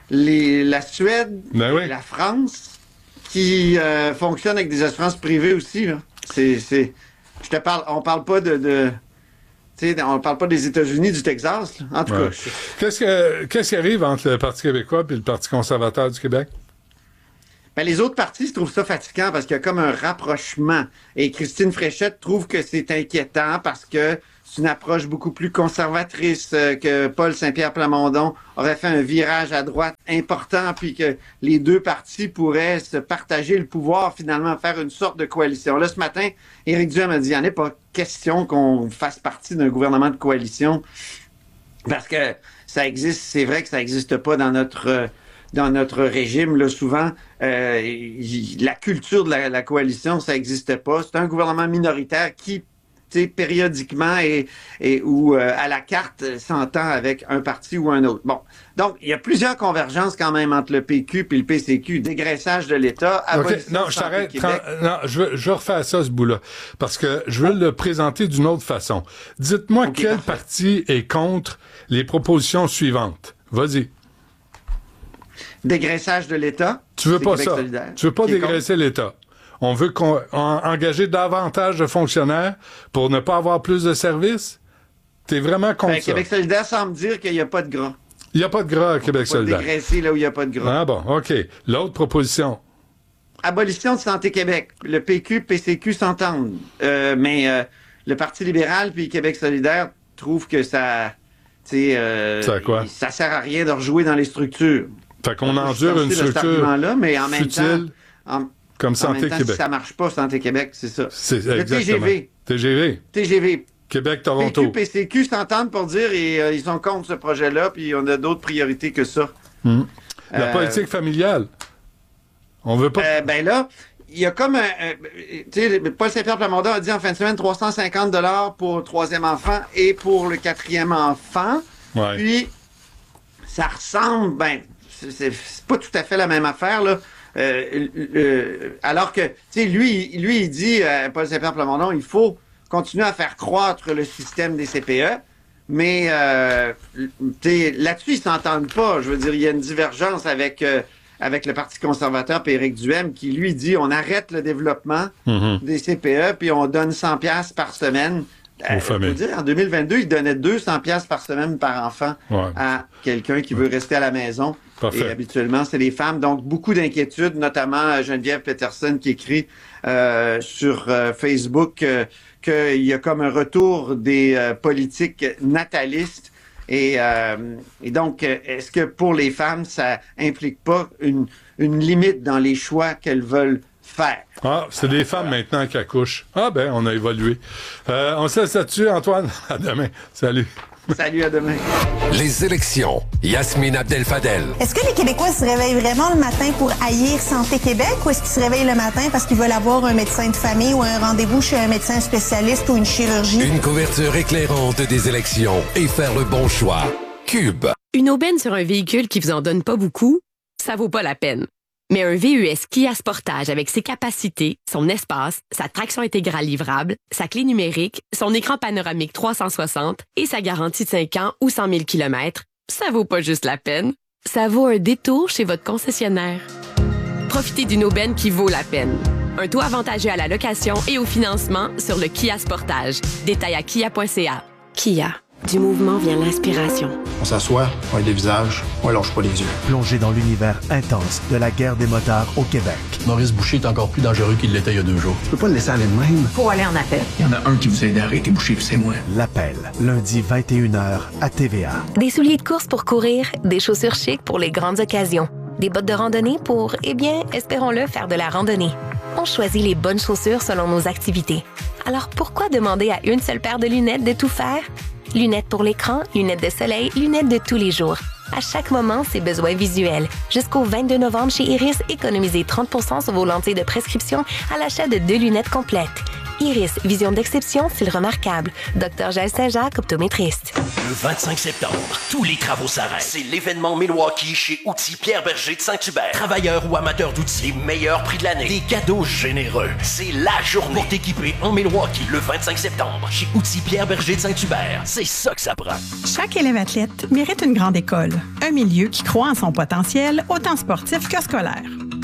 les, la Suède, ben oui. la France, qui euh, fonctionnent avec des assurances privées aussi. Là. C'est, c'est, je te parle, on parle pas de, de tu sais, on parle pas des États-Unis, du Texas. Là. En tout ouais. cas, je... qu'est-ce que qu'est-ce qui arrive entre le Parti québécois et le Parti conservateur du Québec? Ben, les autres partis trouvent ça fatigant parce qu'il y a comme un rapprochement. Et Christine Fréchette trouve que c'est inquiétant parce que c'est une approche beaucoup plus conservatrice, euh, que Paul Saint-Pierre Plamondon aurait fait un virage à droite important, puis que les deux partis pourraient se partager le pouvoir, finalement faire une sorte de coalition. Là, ce matin, Éric Duhem a dit, il n'y en a pas question qu'on fasse partie d'un gouvernement de coalition parce que ça existe, c'est vrai que ça n'existe pas dans notre... Euh, dans notre régime, là, souvent, euh, y, la culture de la, la coalition, ça n'existe pas. C'est un gouvernement minoritaire qui, tu sais, périodiquement et, et ou euh, à la carte s'entend avec un parti ou un autre. Bon, donc il y a plusieurs convergences quand même entre le P Q et le P C Q. Dégraissage de l'État. Okay. Non, je t'arrête. Non, je veux, je veux refaire ça, ce bout-là, parce que je veux le présenter d'une autre façon. Dites-moi okay, quel parfait. parti est contre les propositions suivantes. Vas-y. Dégraissage de l'État. Tu veux pas Québec ça. Solidaire, tu veux pas dégraisser contre... l'État. On veut qu'on, en, engager davantage de fonctionnaires pour ne pas avoir plus de services? T'es vraiment contre ben, ça? Québec Solidaire semble dire qu'il n'y a pas de gras. Il n'y a pas de gras à Québec On Solidaire. On peut dégraisser là où il n'y a pas de gras. Ah bon, OK. L'autre proposition? Abolition de Santé Québec. Le P Q, P C Q s'entendent. Euh, mais euh, le Parti libéral puis Québec Solidaire trouvent que ça... Euh, ça quoi? Ça sert à rien de rejouer dans les structures. Fait qu'on endure une structure là, mais en même futile, temps, en, comme en Santé même temps, Québec. Si ça marche pas, Santé Québec, c'est ça. C'est le exactement. T G V. T G V. T G V. Québec-Toronto. P Q, P C Q s'entendent pour dire et euh, ils sont contre ce projet-là, puis on a d'autres priorités que ça. Hum. La euh, politique familiale. On veut pas. Euh, ben là, il y a comme un. un tu sais, Paul Saint-Pierre Plamondon a dit en fin de semaine trois cent cinquante dollars pour le troisième enfant et pour le quatrième enfant. Ouais. Puis, ça ressemble, ben, c'est, c'est pas tout à fait la même affaire, là. Euh, euh, alors que, tu sais, lui, lui, il dit, euh, Paul Saint-Pierre Plamondon, il faut continuer à faire croître le système des C P E, mais, euh, tu sais, là-dessus, ils s'entendent pas. Je veux dire, il y a une divergence avec, euh, avec le Parti conservateur et Éric Duhem qui, lui, dit, on arrête le développement mm-hmm. des C P E, puis on donne cent dollars par semaine. Euh, je peux dire, en deux mille vingt-deux, il donnait deux cents dollars par semaine par enfant ouais. à quelqu'un qui veut rester à la maison. Parfait. Et habituellement, c'est les femmes. Donc, beaucoup d'inquiétudes, notamment Geneviève Peterson qui écrit euh, sur euh, Facebook euh, qu'il y a comme un retour des euh, politiques natalistes. Et, euh, et donc, est-ce que pour les femmes, ça implique pas une, une limite dans les choix qu'elles veulent faire? Ah, c'est des femmes maintenant qui accouchent. Ah ben, on a évolué. Euh, on se laisse là-dessus, Antoine. À demain. Salut. Salut, à demain. Les élections. Yasmine Abdel-Fadel. Est-ce que les Québécois se réveillent vraiment le matin pour haïr Santé Québec ou est-ce qu'ils se réveillent le matin parce qu'ils veulent avoir un médecin de famille ou un rendez-vous chez un médecin spécialiste ou une chirurgie? Une couverture éclairante des élections et faire le bon choix. Cube. Une aubaine sur un véhicule qui vous en donne pas beaucoup, ça vaut pas la peine. Mais un V U S Kia Sportage avec ses capacités, son espace, sa traction intégrale livrable, sa clé numérique, son écran panoramique trois cent soixante et sa garantie de cinq ans ou cent mille kilomètres, ça vaut pas juste la peine. Ça vaut un détour chez votre concessionnaire. Profitez d'une aubaine qui vaut la peine. Un taux avantageux à la location et au financement sur le Kia Sportage. Détail à kia point c a. Kia. Du mouvement vient l'inspiration. On s'assoit, on a des visages, on lâche pas les yeux. Plongez dans l'univers intense de la guerre des motards au Québec. Maurice Boucher est encore plus dangereux qu'il l'était il y a deux jours. Je peux pas le laisser aller de même. Faut aller en appel. Il y en a un qui vous aide à arrêter Boucher, puis c'est moi. L'appel, lundi vingt et une heures à T V A. Des souliers de course pour courir, des chaussures chic pour les grandes occasions, des bottes de randonnée pour, eh bien, espérons-le, faire de la randonnée. On choisit les bonnes chaussures selon nos activités. Alors pourquoi demander à une seule paire de lunettes de tout faire? Lunettes pour l'écran, lunettes de soleil, lunettes de tous les jours. À chaque moment, ses besoins visuels. Jusqu'au vingt-deux novembre chez Iris, économisez trente pour cent sur vos lentilles de prescription à l'achat de deux lunettes complètes. Iris, vision d'exception, style remarquable. Docteur Jaël Saint-Jacques, optométriste. Le vingt-cinq septembre, tous les travaux s'arrêtent. C'est l'événement Milwaukee chez Outils Pierre Berger de Saint-Hubert. Travailleurs ou amateurs d'outils, les meilleurs prix de l'année. Des cadeaux généreux. C'est la journée pour t'équiper en Milwaukee le vingt-cinq septembre chez Outils Pierre Berger de Saint-Hubert. C'est ça que ça prend. Chaque élève athlète mérite une grande école. Un milieu qui croit en son potentiel, autant sportif que scolaire.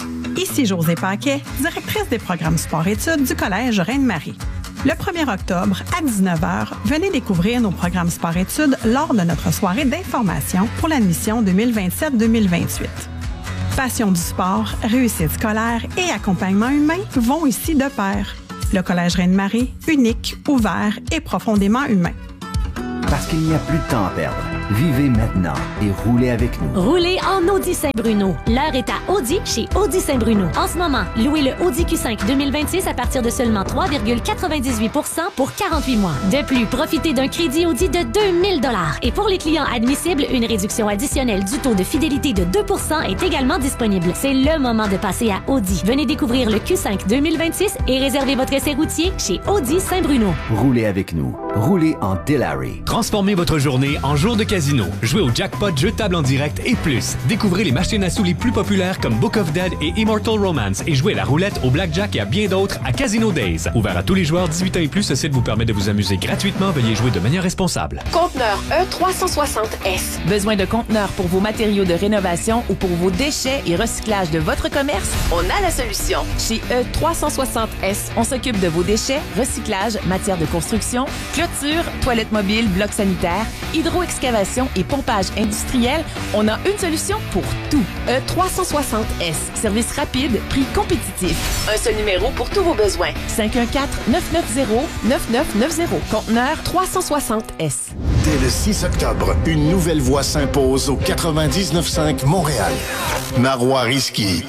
Ici Josée Paquet, directrice des programmes sport-études du Collège Reine-Marie. Le premier octobre, à dix-neuf heures, venez découvrir nos programmes sport-études lors de notre soirée d'information pour l'admission deux mille vingt-sept deux mille vingt-huit. Passion du sport, réussite scolaire et accompagnement humain vont ici de pair. Le Collège Reine-Marie, unique, ouvert et profondément humain. Parce qu'il n'y a plus de temps à perdre. Vivez maintenant et roulez avec nous. Roulez en Audi Saint-Bruno. L'heure est à Audi chez Audi Saint-Bruno. En ce moment, louez le Audi Q cinq deux mille vingt-six à partir de seulement trois virgule quatre-vingt-dix-huit pour cent pour quarante-huit mois. De plus, profitez d'un crédit Audi de deux mille dollars. Et pour les clients admissibles, une réduction additionnelle du taux de fidélité de deux pour cent est également disponible. C'est le moment de passer à Audi. Venez découvrir le Q cinq deux mille vingt-six et réservez votre essai routier chez Audi Saint-Bruno. Roulez avec nous. Roulez en Dilawri. Transformez votre journée en jour de casino. Jouez au jackpot, jeux de table en direct et plus. Découvrez les machines à sous les plus populaires comme Book of Dead et Immortal Romance et jouez à la roulette, au blackjack et à bien d'autres à Casino Days. Ouvert à tous les joueurs dix-huit ans et plus, ce site vous permet de vous amuser gratuitement. Veuillez jouer de manière responsable. Conteneur E trois cent soixante S. Besoin de conteneurs pour vos matériaux de rénovation ou pour vos déchets et recyclage de votre commerce? On a la solution. Chez E trois cent soixante S, on s'occupe de vos déchets, recyclage, matière de construction, clôture, toilettes mobiles, blocs sanitaires, hydroexcavation et pompage industriel. On a une solution pour tout. E trois cent soixante S. Service rapide, prix compétitif. Un seul numéro pour tous vos besoins. cinq un quatre, neuf neuf zéro, neuf neuf neuf zéro. Conteneur trois cent soixante S. Dès le six octobre, une nouvelle voix s'impose au quatre-vingt-dix-neuf cinq Montréal. Marois Risky.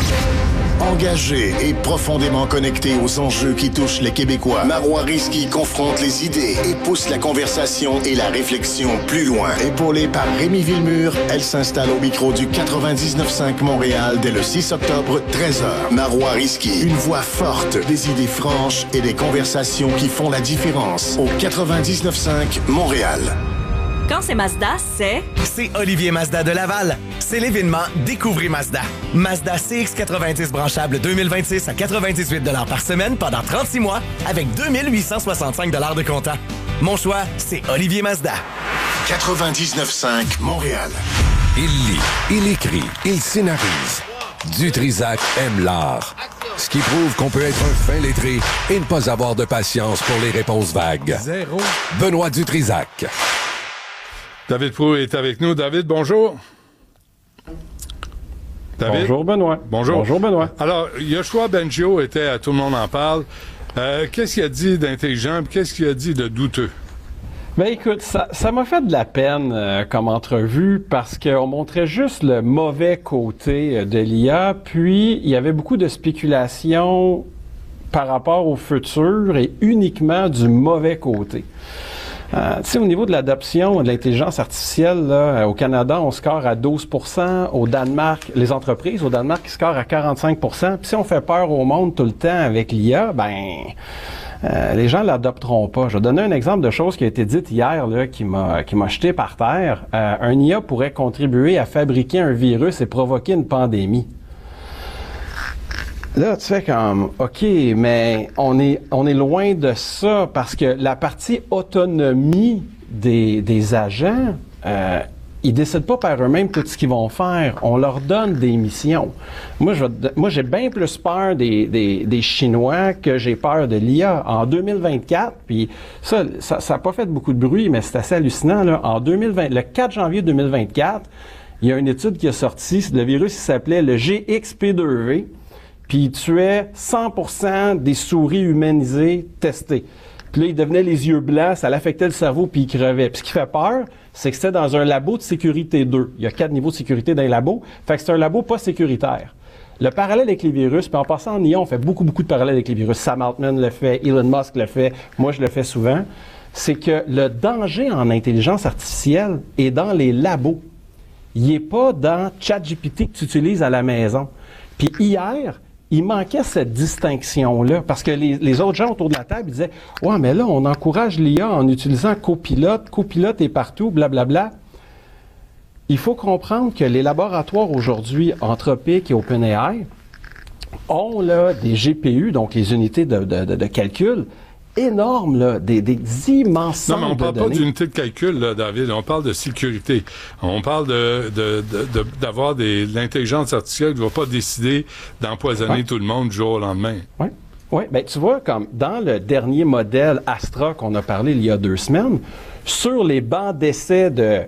Engagé et profondément connecté aux enjeux qui touchent les Québécois, Marois Risky confronte les idées et pousse la conversation et la réflexion plus loin. Épaulée par Rémi Villemur, elle s'installe au micro du quatre-vingt-dix-neuf cinq Montréal dès le six octobre, treize heures. Marois Risky, une voix forte, des idées franches et des conversations qui font la différence. Au quatre-vingt-dix-neuf cinq Montréal. Quand c'est Mazda, c'est... C'est Olivier Mazda de Laval. C'est l'événement Découvrez Mazda. Mazda C X quatre-vingt-dix branchable deux mille vingt-six à quatre-vingt-dix-huit dollars par semaine pendant trente-six mois avec deux mille huit cent soixante-cinq dollars de comptant. Mon choix, c'est Olivier Mazda. quatre-vingt-dix-neuf cinq Montréal. Il lit, il écrit, il scénarise. Dutrisac aime l'art. Ce qui prouve qu'on peut être un fin lettré et ne pas avoir de patience pour les réponses vagues. Zéro. Benoît Dutrisac. David Proulx est avec nous. David, bonjour. David? Bonjour, Benoît. Bonjour. Bonjour, Benoît. Alors, Yoshua Bengio était à Tout le monde en parle. Euh, qu'est-ce qu'il a dit d'intelligent et qu'est-ce qu'il a dit de douteux? Ben écoute, ça, ça m'a fait de la peine euh, comme entrevue parce qu'on montrait juste le mauvais côté euh, de l'I A, puis il y avait beaucoup de spéculations par rapport au futur et uniquement du mauvais côté. Euh, tu sais, au niveau de l'adoption de l'intelligence artificielle, là, au Canada, on score à douze pour cent. Au Danemark, les entreprises, au Danemark, ils scorent à quarante-cinq pour cent. Puis si on fait peur au monde tout le temps avec l'I A, ben, euh, les gens l'adopteront pas. Je vais donner un exemple de chose qui a été dite hier, là, qui m'a, qui m'a jeté par terre. Euh, un I A pourrait contribuer à fabriquer un virus et provoquer une pandémie. Là, tu fais comme, OK, mais on est, on est loin de ça parce que la partie autonomie des, des agents, euh, ils décident pas par eux-mêmes tout ce qu'ils vont faire. On leur donne des missions. Moi, je, moi, j'ai bien plus peur des, des, des Chinois que j'ai peur de l'I A. En deux mille vingt-quatre, puis ça, ça, ça a pas fait beaucoup de bruit, mais c'est assez hallucinant, là. En deux mille vingt, le quatre janvier deux mille vingt-quatre, il y a une étude qui est sortie. Le virus, il s'appelait le G X P deux V. Puis il tuait cent pour cent des souris humanisées testées. Puis là, il devenait les yeux blancs, ça l'affectait le cerveau, puis il crevait. Puis ce qui fait peur, c'est que c'était dans un labo de sécurité deux. Il y a quatre niveaux de sécurité dans les labos. Fait que c'est un labo pas sécuritaire. Le parallèle avec les virus, puis en passant en I A, on fait beaucoup, beaucoup de parallèles avec les virus. Sam Altman le fait, Elon Musk le fait, moi je le fais souvent. C'est que le danger en intelligence artificielle est dans les labos. Il n'est pas dans ChatGPT que tu utilises à la maison. Puis hier, il manquait cette distinction-là, parce que les, les autres gens autour de la table disaient « Ouais, mais là, on encourage l'I A en utilisant Copilote, Copilote est partout, blablabla. » Il faut comprendre que les laboratoires aujourd'hui, Anthropic et OpenAI, ont là des G P U, donc les unités de, de, de, de calcul, énormes, là, des, des immenses Non, mais on ne parle de pas données. d'unité de calcul, là, David. On parle de sécurité. On parle de, de, de, de d'avoir des, de l'intelligence artificielle qui ne va pas décider d'empoisonner Ouais. tout le monde du jour au lendemain. Oui. Oui, bien, tu vois, comme dans le dernier modèle Astra qu'on a parlé il y a deux semaines, sur les bancs d'essai de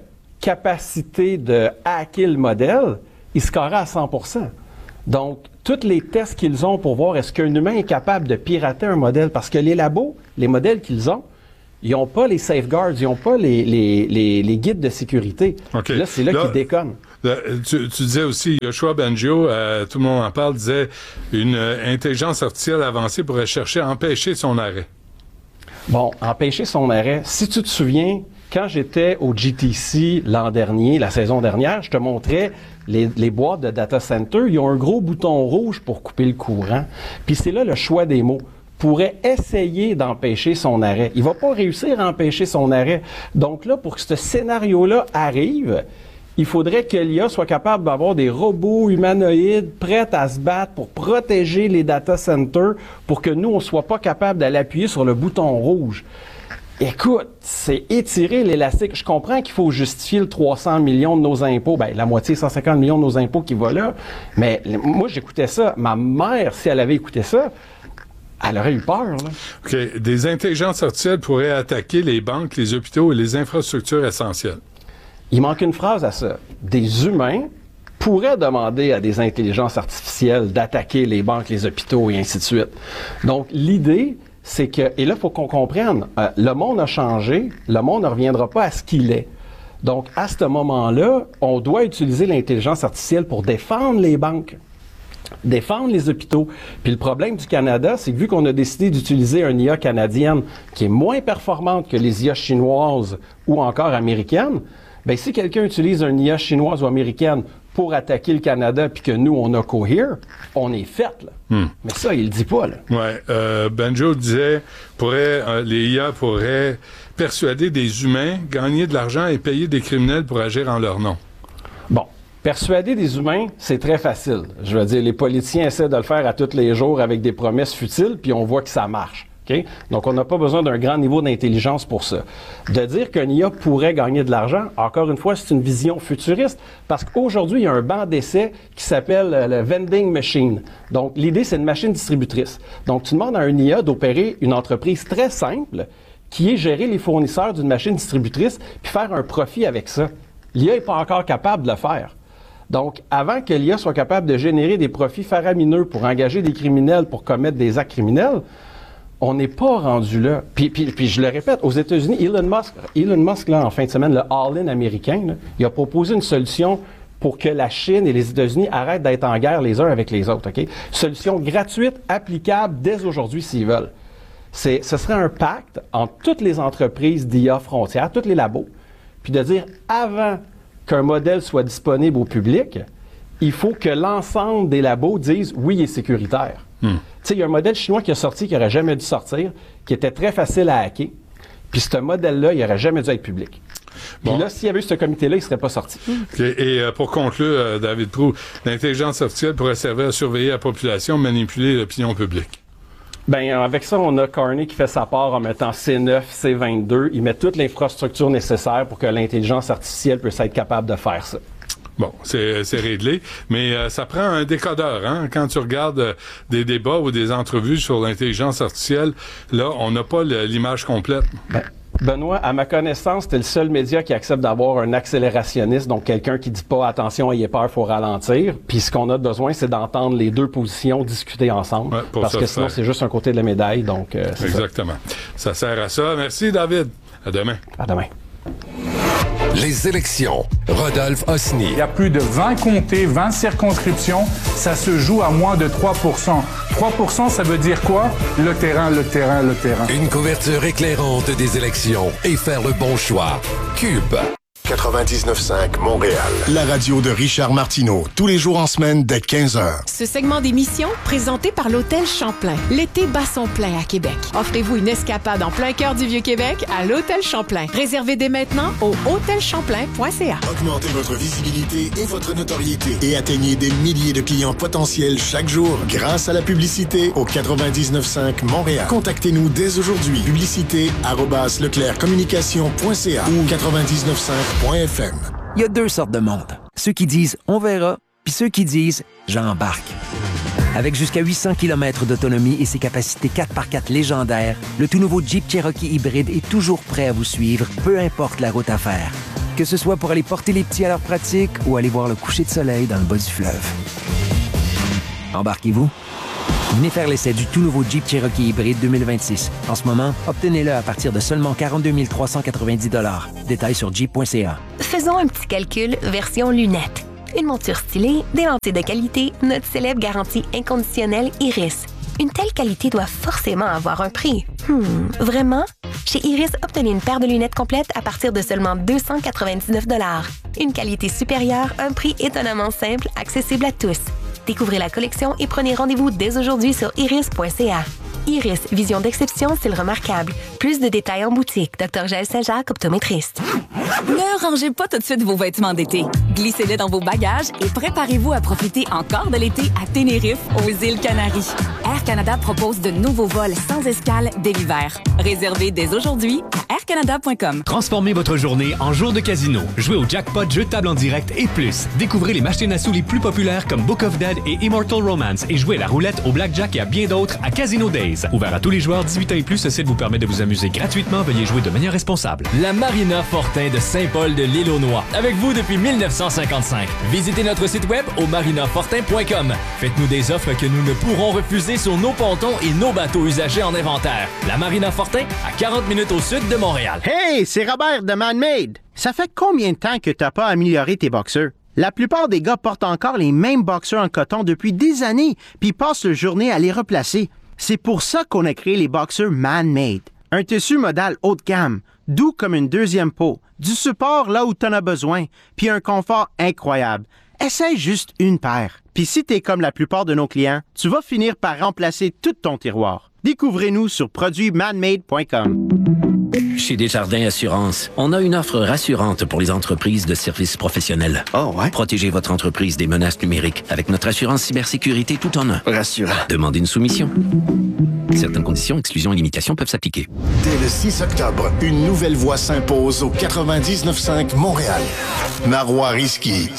capacité de hacker le modèle, il scorait à cent pour cent. Donc, tous les tests qu'ils ont pour voir est-ce qu'un humain est capable de pirater un modèle, parce que les labos, les modèles qu'ils ont, ils n'ont pas les safeguards, ils n'ont pas les, les, les, les guides de sécurité. Okay. Là, c'est là, là qu'ils déconnent. Là, tu, tu disais aussi, Yoshua Bengio, euh, tout le monde en parle, disait une euh, intelligence artificielle avancée pourrait chercher à empêcher son arrêt. Bon, empêcher son arrêt. Si tu te souviens, quand j'étais au G T C l'an dernier, la saison dernière, je te montrais les, les boîtes de data center. Ils ont un gros bouton rouge pour couper le courant. Puis c'est là le choix des mots. Pourrait essayer d'empêcher son arrêt. Il va pas réussir à empêcher son arrêt. Donc là, pour que ce scénario-là arrive, il faudrait que l'I A soit capable d'avoir des robots humanoïdes prêts à se battre pour protéger les data centers pour que nous, on soit pas capable d'aller appuyer sur le bouton rouge. Écoute, c'est étirer l'élastique. Je comprends qu'il faut justifier le trois cents millions de nos impôts, ben la moitié, cent cinquante millions de nos impôts qui va là, mais moi, j'écoutais ça. Ma mère, si elle avait écouté ça, elle aurait eu peur, là. OK. Des intelligences artificielles pourraient attaquer les banques, les hôpitaux et les infrastructures essentielles. Il manque une phrase à ça. Des humains pourraient demander à des intelligences artificielles d'attaquer les banques, les hôpitaux et ainsi de suite. Donc, l'idée, c'est que, et là, il faut qu'on comprenne, euh, le monde a changé, le monde ne reviendra pas à ce qu'il est. Donc, à ce moment-là, on doit utiliser l'intelligence artificielle pour défendre les banques, défendre les hôpitaux. Puis le problème du Canada, c'est que vu qu'on a décidé d'utiliser une I A canadienne qui est moins performante que les I A chinoises ou encore américaines, bien, si quelqu'un utilise une I A chinoise ou américaine pour attaquer le Canada puis que nous, on a Cohere, on est fait, là. Hmm. Mais ça, il le dit pas, là. Ouais. Euh, Benjo disait, pourrait, euh, les I A pourraient persuader des humains, gagner de l'argent et payer des criminels pour agir en leur nom. Bon. Persuader des humains, c'est très facile. Je veux dire, les politiciens essaient de le faire à tous les jours avec des promesses futiles, puis on voit que ça marche. Okay? Donc, on n'a pas besoin d'un grand niveau d'intelligence pour ça. De dire qu'un I A pourrait gagner de l'argent, encore une fois, c'est une vision futuriste, parce qu'aujourd'hui, il y a un banc d'essai qui s'appelle euh, le vending machine. Donc, l'idée, c'est une machine distributrice. Donc, tu demandes à un I A d'opérer une entreprise très simple, qui est gérer les fournisseurs d'une machine distributrice, puis faire un profit avec ça. L'I A n'est pas encore capable de le faire. Donc, avant que l'I A soit capable de générer des profits faramineux pour engager des criminels pour commettre des actes criminels, on n'est pas rendu là. Puis, puis, puis je le répète, aux États-Unis, Elon Musk, Elon Musk là, en fin de semaine, le all-in américain, là, il a proposé une solution pour que la Chine et les États-Unis arrêtent d'être en guerre les uns avec les autres. Okay? Solution gratuite, applicable dès aujourd'hui s'ils veulent. C'est, ce serait un pacte entre toutes les entreprises d'I A frontières, tous les labos, puis de dire avant qu'un modèle soit disponible au public, il faut que l'ensemble des labos disent oui, il est sécuritaire. Hmm. Tu sais, il y a un modèle chinois qui a sorti, qui n'aurait jamais dû sortir, qui était très facile à hacker. Puis ce modèle-là, il n'aurait jamais dû être public. Bon. Puis là, s'il y avait eu ce comité-là, il ne serait pas sorti. Okay. Et euh, pour conclure, euh, David Proulx, l'intelligence artificielle pourrait servir à surveiller la population, manipuler l'opinion publique. Bien, avec ça, on a Carney qui fait sa part en mettant C neuf, C vingt-deux. Il met toute l'infrastructure nécessaire pour que l'intelligence artificielle puisse être capable de faire ça. Bon, c'est, c'est réglé, mais euh, ça prend un décodeur, hein? Quand tu regardes euh, des débats ou des entrevues sur l'intelligence artificielle, là, on n'a pas le, l'image complète. Ben, Benoît, à ma connaissance, c'était le seul média qui accepte d'avoir un accélérationniste, donc quelqu'un qui dit pas « attention, ayez peur, il faut ralentir ». Puis ce qu'on a besoin, c'est d'entendre les deux positions discuter ensemble, ouais, parce que sinon, faire. C'est juste un côté de la médaille, donc euh, c'est exactement. Ça. ça sert à ça. Merci, David. À demain. À demain. Les élections. Rodolphe Osny. Il y a plus de vingt comtés, vingt circonscriptions. Ça se joue à moins de trois pour cent. trois pour cent, ça veut dire quoi? Le terrain, le terrain, le terrain. Une couverture éclairante des élections et faire le bon choix. Cube. quatre-vingt-dix-neuf cinq Montréal. La radio de Richard Martineau, tous les jours en semaine dès quinze heures. Ce segment d'émission, présenté par l'Hôtel Champlain. L'été bat son plein à Québec. Offrez-vous une escapade en plein cœur du Vieux-Québec à l'Hôtel Champlain. Réservez dès maintenant au hôtel champlain point c a. Augmentez votre visibilité et votre notoriété et atteignez des milliers de clients potentiels chaque jour grâce à la publicité au quatre-vingt-dix-neuf cinq Montréal. Contactez-nous dès aujourd'hui. Publicité arobase leclerc communication point c a ou quatre-vingt-dix-neuf cinq point f m. Il y a deux sortes de monde. Ceux qui disent « on verra », puis ceux qui disent « j'embarque ». Avec jusqu'à huit cents kilomètres d'autonomie et ses capacités quatre par quatre légendaires, le tout nouveau Jeep Cherokee hybride est toujours prêt à vous suivre, peu importe la route à faire. Que ce soit pour aller porter les petits à leur pratique ou aller voir le coucher de soleil dans le bas du fleuve. Embarquez-vous? Venez faire l'essai du tout nouveau Jeep Cherokee hybride deux mille vingt-six. En ce moment, obtenez-le à partir de seulement quarante-deux mille trois cent quatre-vingt-dix dollars. Détails sur jeep point c a. Faisons un petit calcul version lunettes. Une monture stylée, des lentilles de qualité, notre célèbre garantie inconditionnelle Iris. Une telle qualité doit forcément avoir un prix. Hmm, vraiment? Chez Iris, obtenez une paire de lunettes complètes à partir de seulement deux cent quatre-vingt-dix-neuf dollars. Une qualité supérieure, un prix étonnamment simple, accessible à tous. Découvrez la collection et prenez rendez-vous dès aujourd'hui sur iris point c a. Iris, vision d'exception, style remarquable. Plus de détails en boutique. docteur Jaël Saint-Jacques, optométriste. Ne rangez pas tout de suite vos vêtements d'été. Glissez-les dans vos bagages et préparez-vous à profiter encore de l'été à Tenerife, aux îles Canaries. Air Canada propose de nouveaux vols sans escale dès l'hiver. Réservez dès aujourd'hui à air canada point com. Transformez votre journée en jour de casino. Jouez au jackpot, jeu de table en direct et plus. Découvrez les machines à sous les plus populaires comme Book of Dead et Immortal Romance et jouez à la roulette, au blackjack et à bien d'autres à Casino Days. Ouvert à tous les joueurs dix-huit ans et plus, ce site vous permet de vous amuser gratuitement. Veuillez jouer de manière responsable. La Marina Fortin de Saint-Paul de l'Île-aux-Noix. Avec vous depuis dix-neuf cent cinquantacinq. Visitez notre site web au marina fortin point com. Faites-nous des offres que nous ne pourrons refuser sur nos pontons et nos bateaux usagés en inventaire. La Marina Fortin, à quarante minutes au sud de Montréal. Hey, c'est Robert de Man-Made. Ça fait combien de temps que t'as pas amélioré tes boxeurs? La plupart des gars portent encore les mêmes boxeurs en coton depuis des années, puis passent leur journée à les replacer. C'est pour ça qu'on a créé les boxeurs Man-Made. Un tissu modal haut de gamme, doux comme une deuxième peau, du support là où t'en as besoin, puis un confort incroyable. Essaye juste une paire. Puis si t'es comme la plupart de nos clients, tu vas finir par remplacer tout ton tiroir. Découvrez-nous sur produits manmade point com. Chez Desjardins Assurance, on a une offre rassurante pour les entreprises de services professionnels. Oh ouais? Protégez votre entreprise des menaces numériques avec notre assurance cybersécurité tout en un. Rassurant. Demandez une soumission. Certaines conditions, exclusions et limitations peuvent s'appliquer. Dès le six octobre, une nouvelle voix s'impose au quatre-vingt-dix-neuf cinq Montréal. Marois Risky.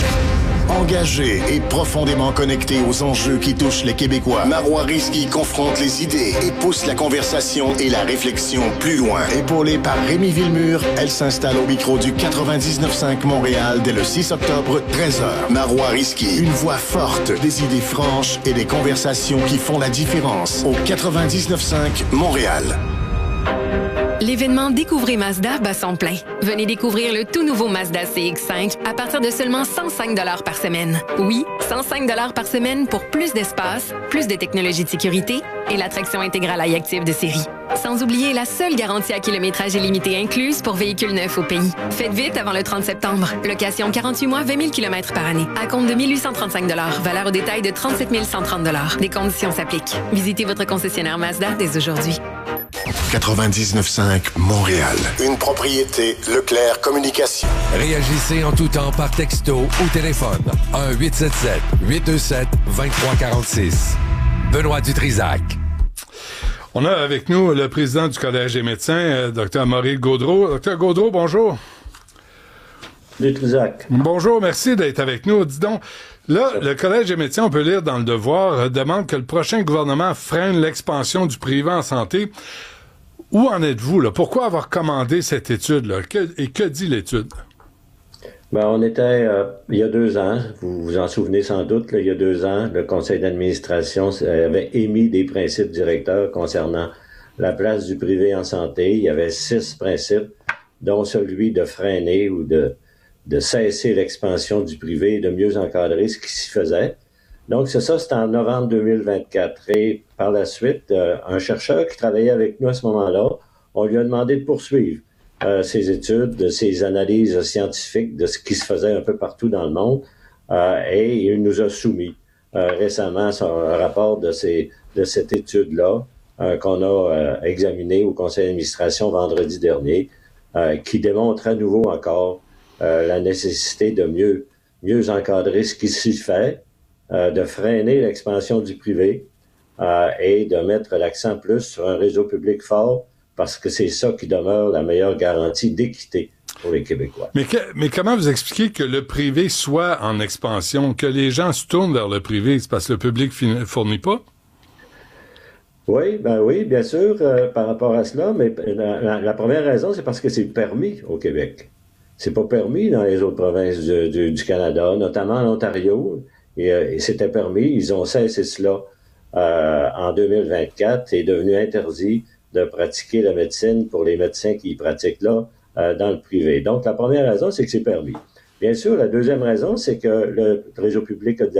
Engagé et profondément connecté aux enjeux qui touchent les Québécois, Marois Risky confronte les idées et pousse la conversation et la réflexion plus loin. Épaulée par Rémi Villemur, elle s'installe au micro du quatre-vingt-dix-neuf cinq Montréal dès le six octobre, treize heures. Marois Risky, une voix forte, des idées franches et des conversations qui font la différence au quatre-vingt-dix-neuf cinq Montréal. L'événement Découvrez Mazda bat son plein. Venez découvrir le tout nouveau Mazda C X cinq à partir de seulement cent cinq dollars par semaine. Oui, cent cinq dollars par semaine pour plus d'espace, plus de technologie de sécurité et la traction intégrale iActive de série. Sans oublier la seule garantie à kilométrage illimité incluse pour véhicules neufs au pays. Faites vite avant le trente septembre. Location quarante-huit mois, vingt mille kilomètres par année. À compte de mille huit cent trente-cinq dollars. Valeur au détail de trente-sept mille cent trente dollars. Des conditions s'appliquent. Visitez votre concessionnaire Mazda dès aujourd'hui. quatre-vingt-dix-neuf cinq Montréal. Une propriété Leclerc Communication. Réagissez en tout temps par texto ou téléphone. un huit sept sept huit deux sept deux trois quatre six. Benoît Dutrisac. On a avec nous le président du Collège des médecins, euh, docteur Maurice Gaudreau. docteur Gaudreau, bonjour. Dutrisac. Bonjour, merci d'être avec nous. Dis donc, là, le Collège des médecins, on peut lire dans le Devoir, euh, demande que le prochain gouvernement freine l'expansion du privé en santé. Où en êtes-vous, là? Pourquoi avoir commandé cette étude, là? Que, et que dit l'étude? Ben, on était, euh, il y a deux ans, vous vous en souvenez sans doute, là, il y a deux ans, le conseil d'administration avait émis des principes directeurs concernant la place du privé en santé. Il y avait six principes, dont celui de freiner ou de, de cesser l'expansion du privé et de mieux encadrer ce qui s'y faisait. Donc, c'est ça, c'était en novembre deux mille vingt-quatre. Et par la suite, euh, un chercheur qui travaillait avec nous à ce moment-là, on lui a demandé de poursuivre. euh, ses études, ses analyses scientifiques de ce qui se faisait un peu partout dans le monde, euh, et il nous a soumis euh, récemment son rapport de, ces, de cette étude-là euh, qu'on a euh, examiné au conseil d'administration vendredi dernier, euh, qui démontre à nouveau encore euh, la nécessité de mieux, mieux encadrer ce qui s'y fait, euh, de freiner l'expansion du privé euh, et de mettre l'accent plus sur un réseau public fort, parce que c'est ça qui demeure la meilleure garantie d'équité pour les Québécois. Mais, que, mais comment vous expliquez que le privé soit en expansion, que les gens se tournent vers le privé? C'est parce que le public ne fournit pas? Oui, ben oui, bien sûr, euh, par rapport à cela, mais la, la, la première raison, c'est parce que c'est permis au Québec. C'est pas permis dans les autres provinces du, du, du Canada, notamment en Ontario, et, euh, et c'était permis. Ils ont cessé cela euh, en deux mille vingt-quatre. C'est devenu interdit de pratiquer la médecine pour les médecins qui y pratiquent là euh, dans le privé. Donc, la première raison, c'est que c'est permis. Bien sûr, la deuxième raison, c'est que le réseau public a de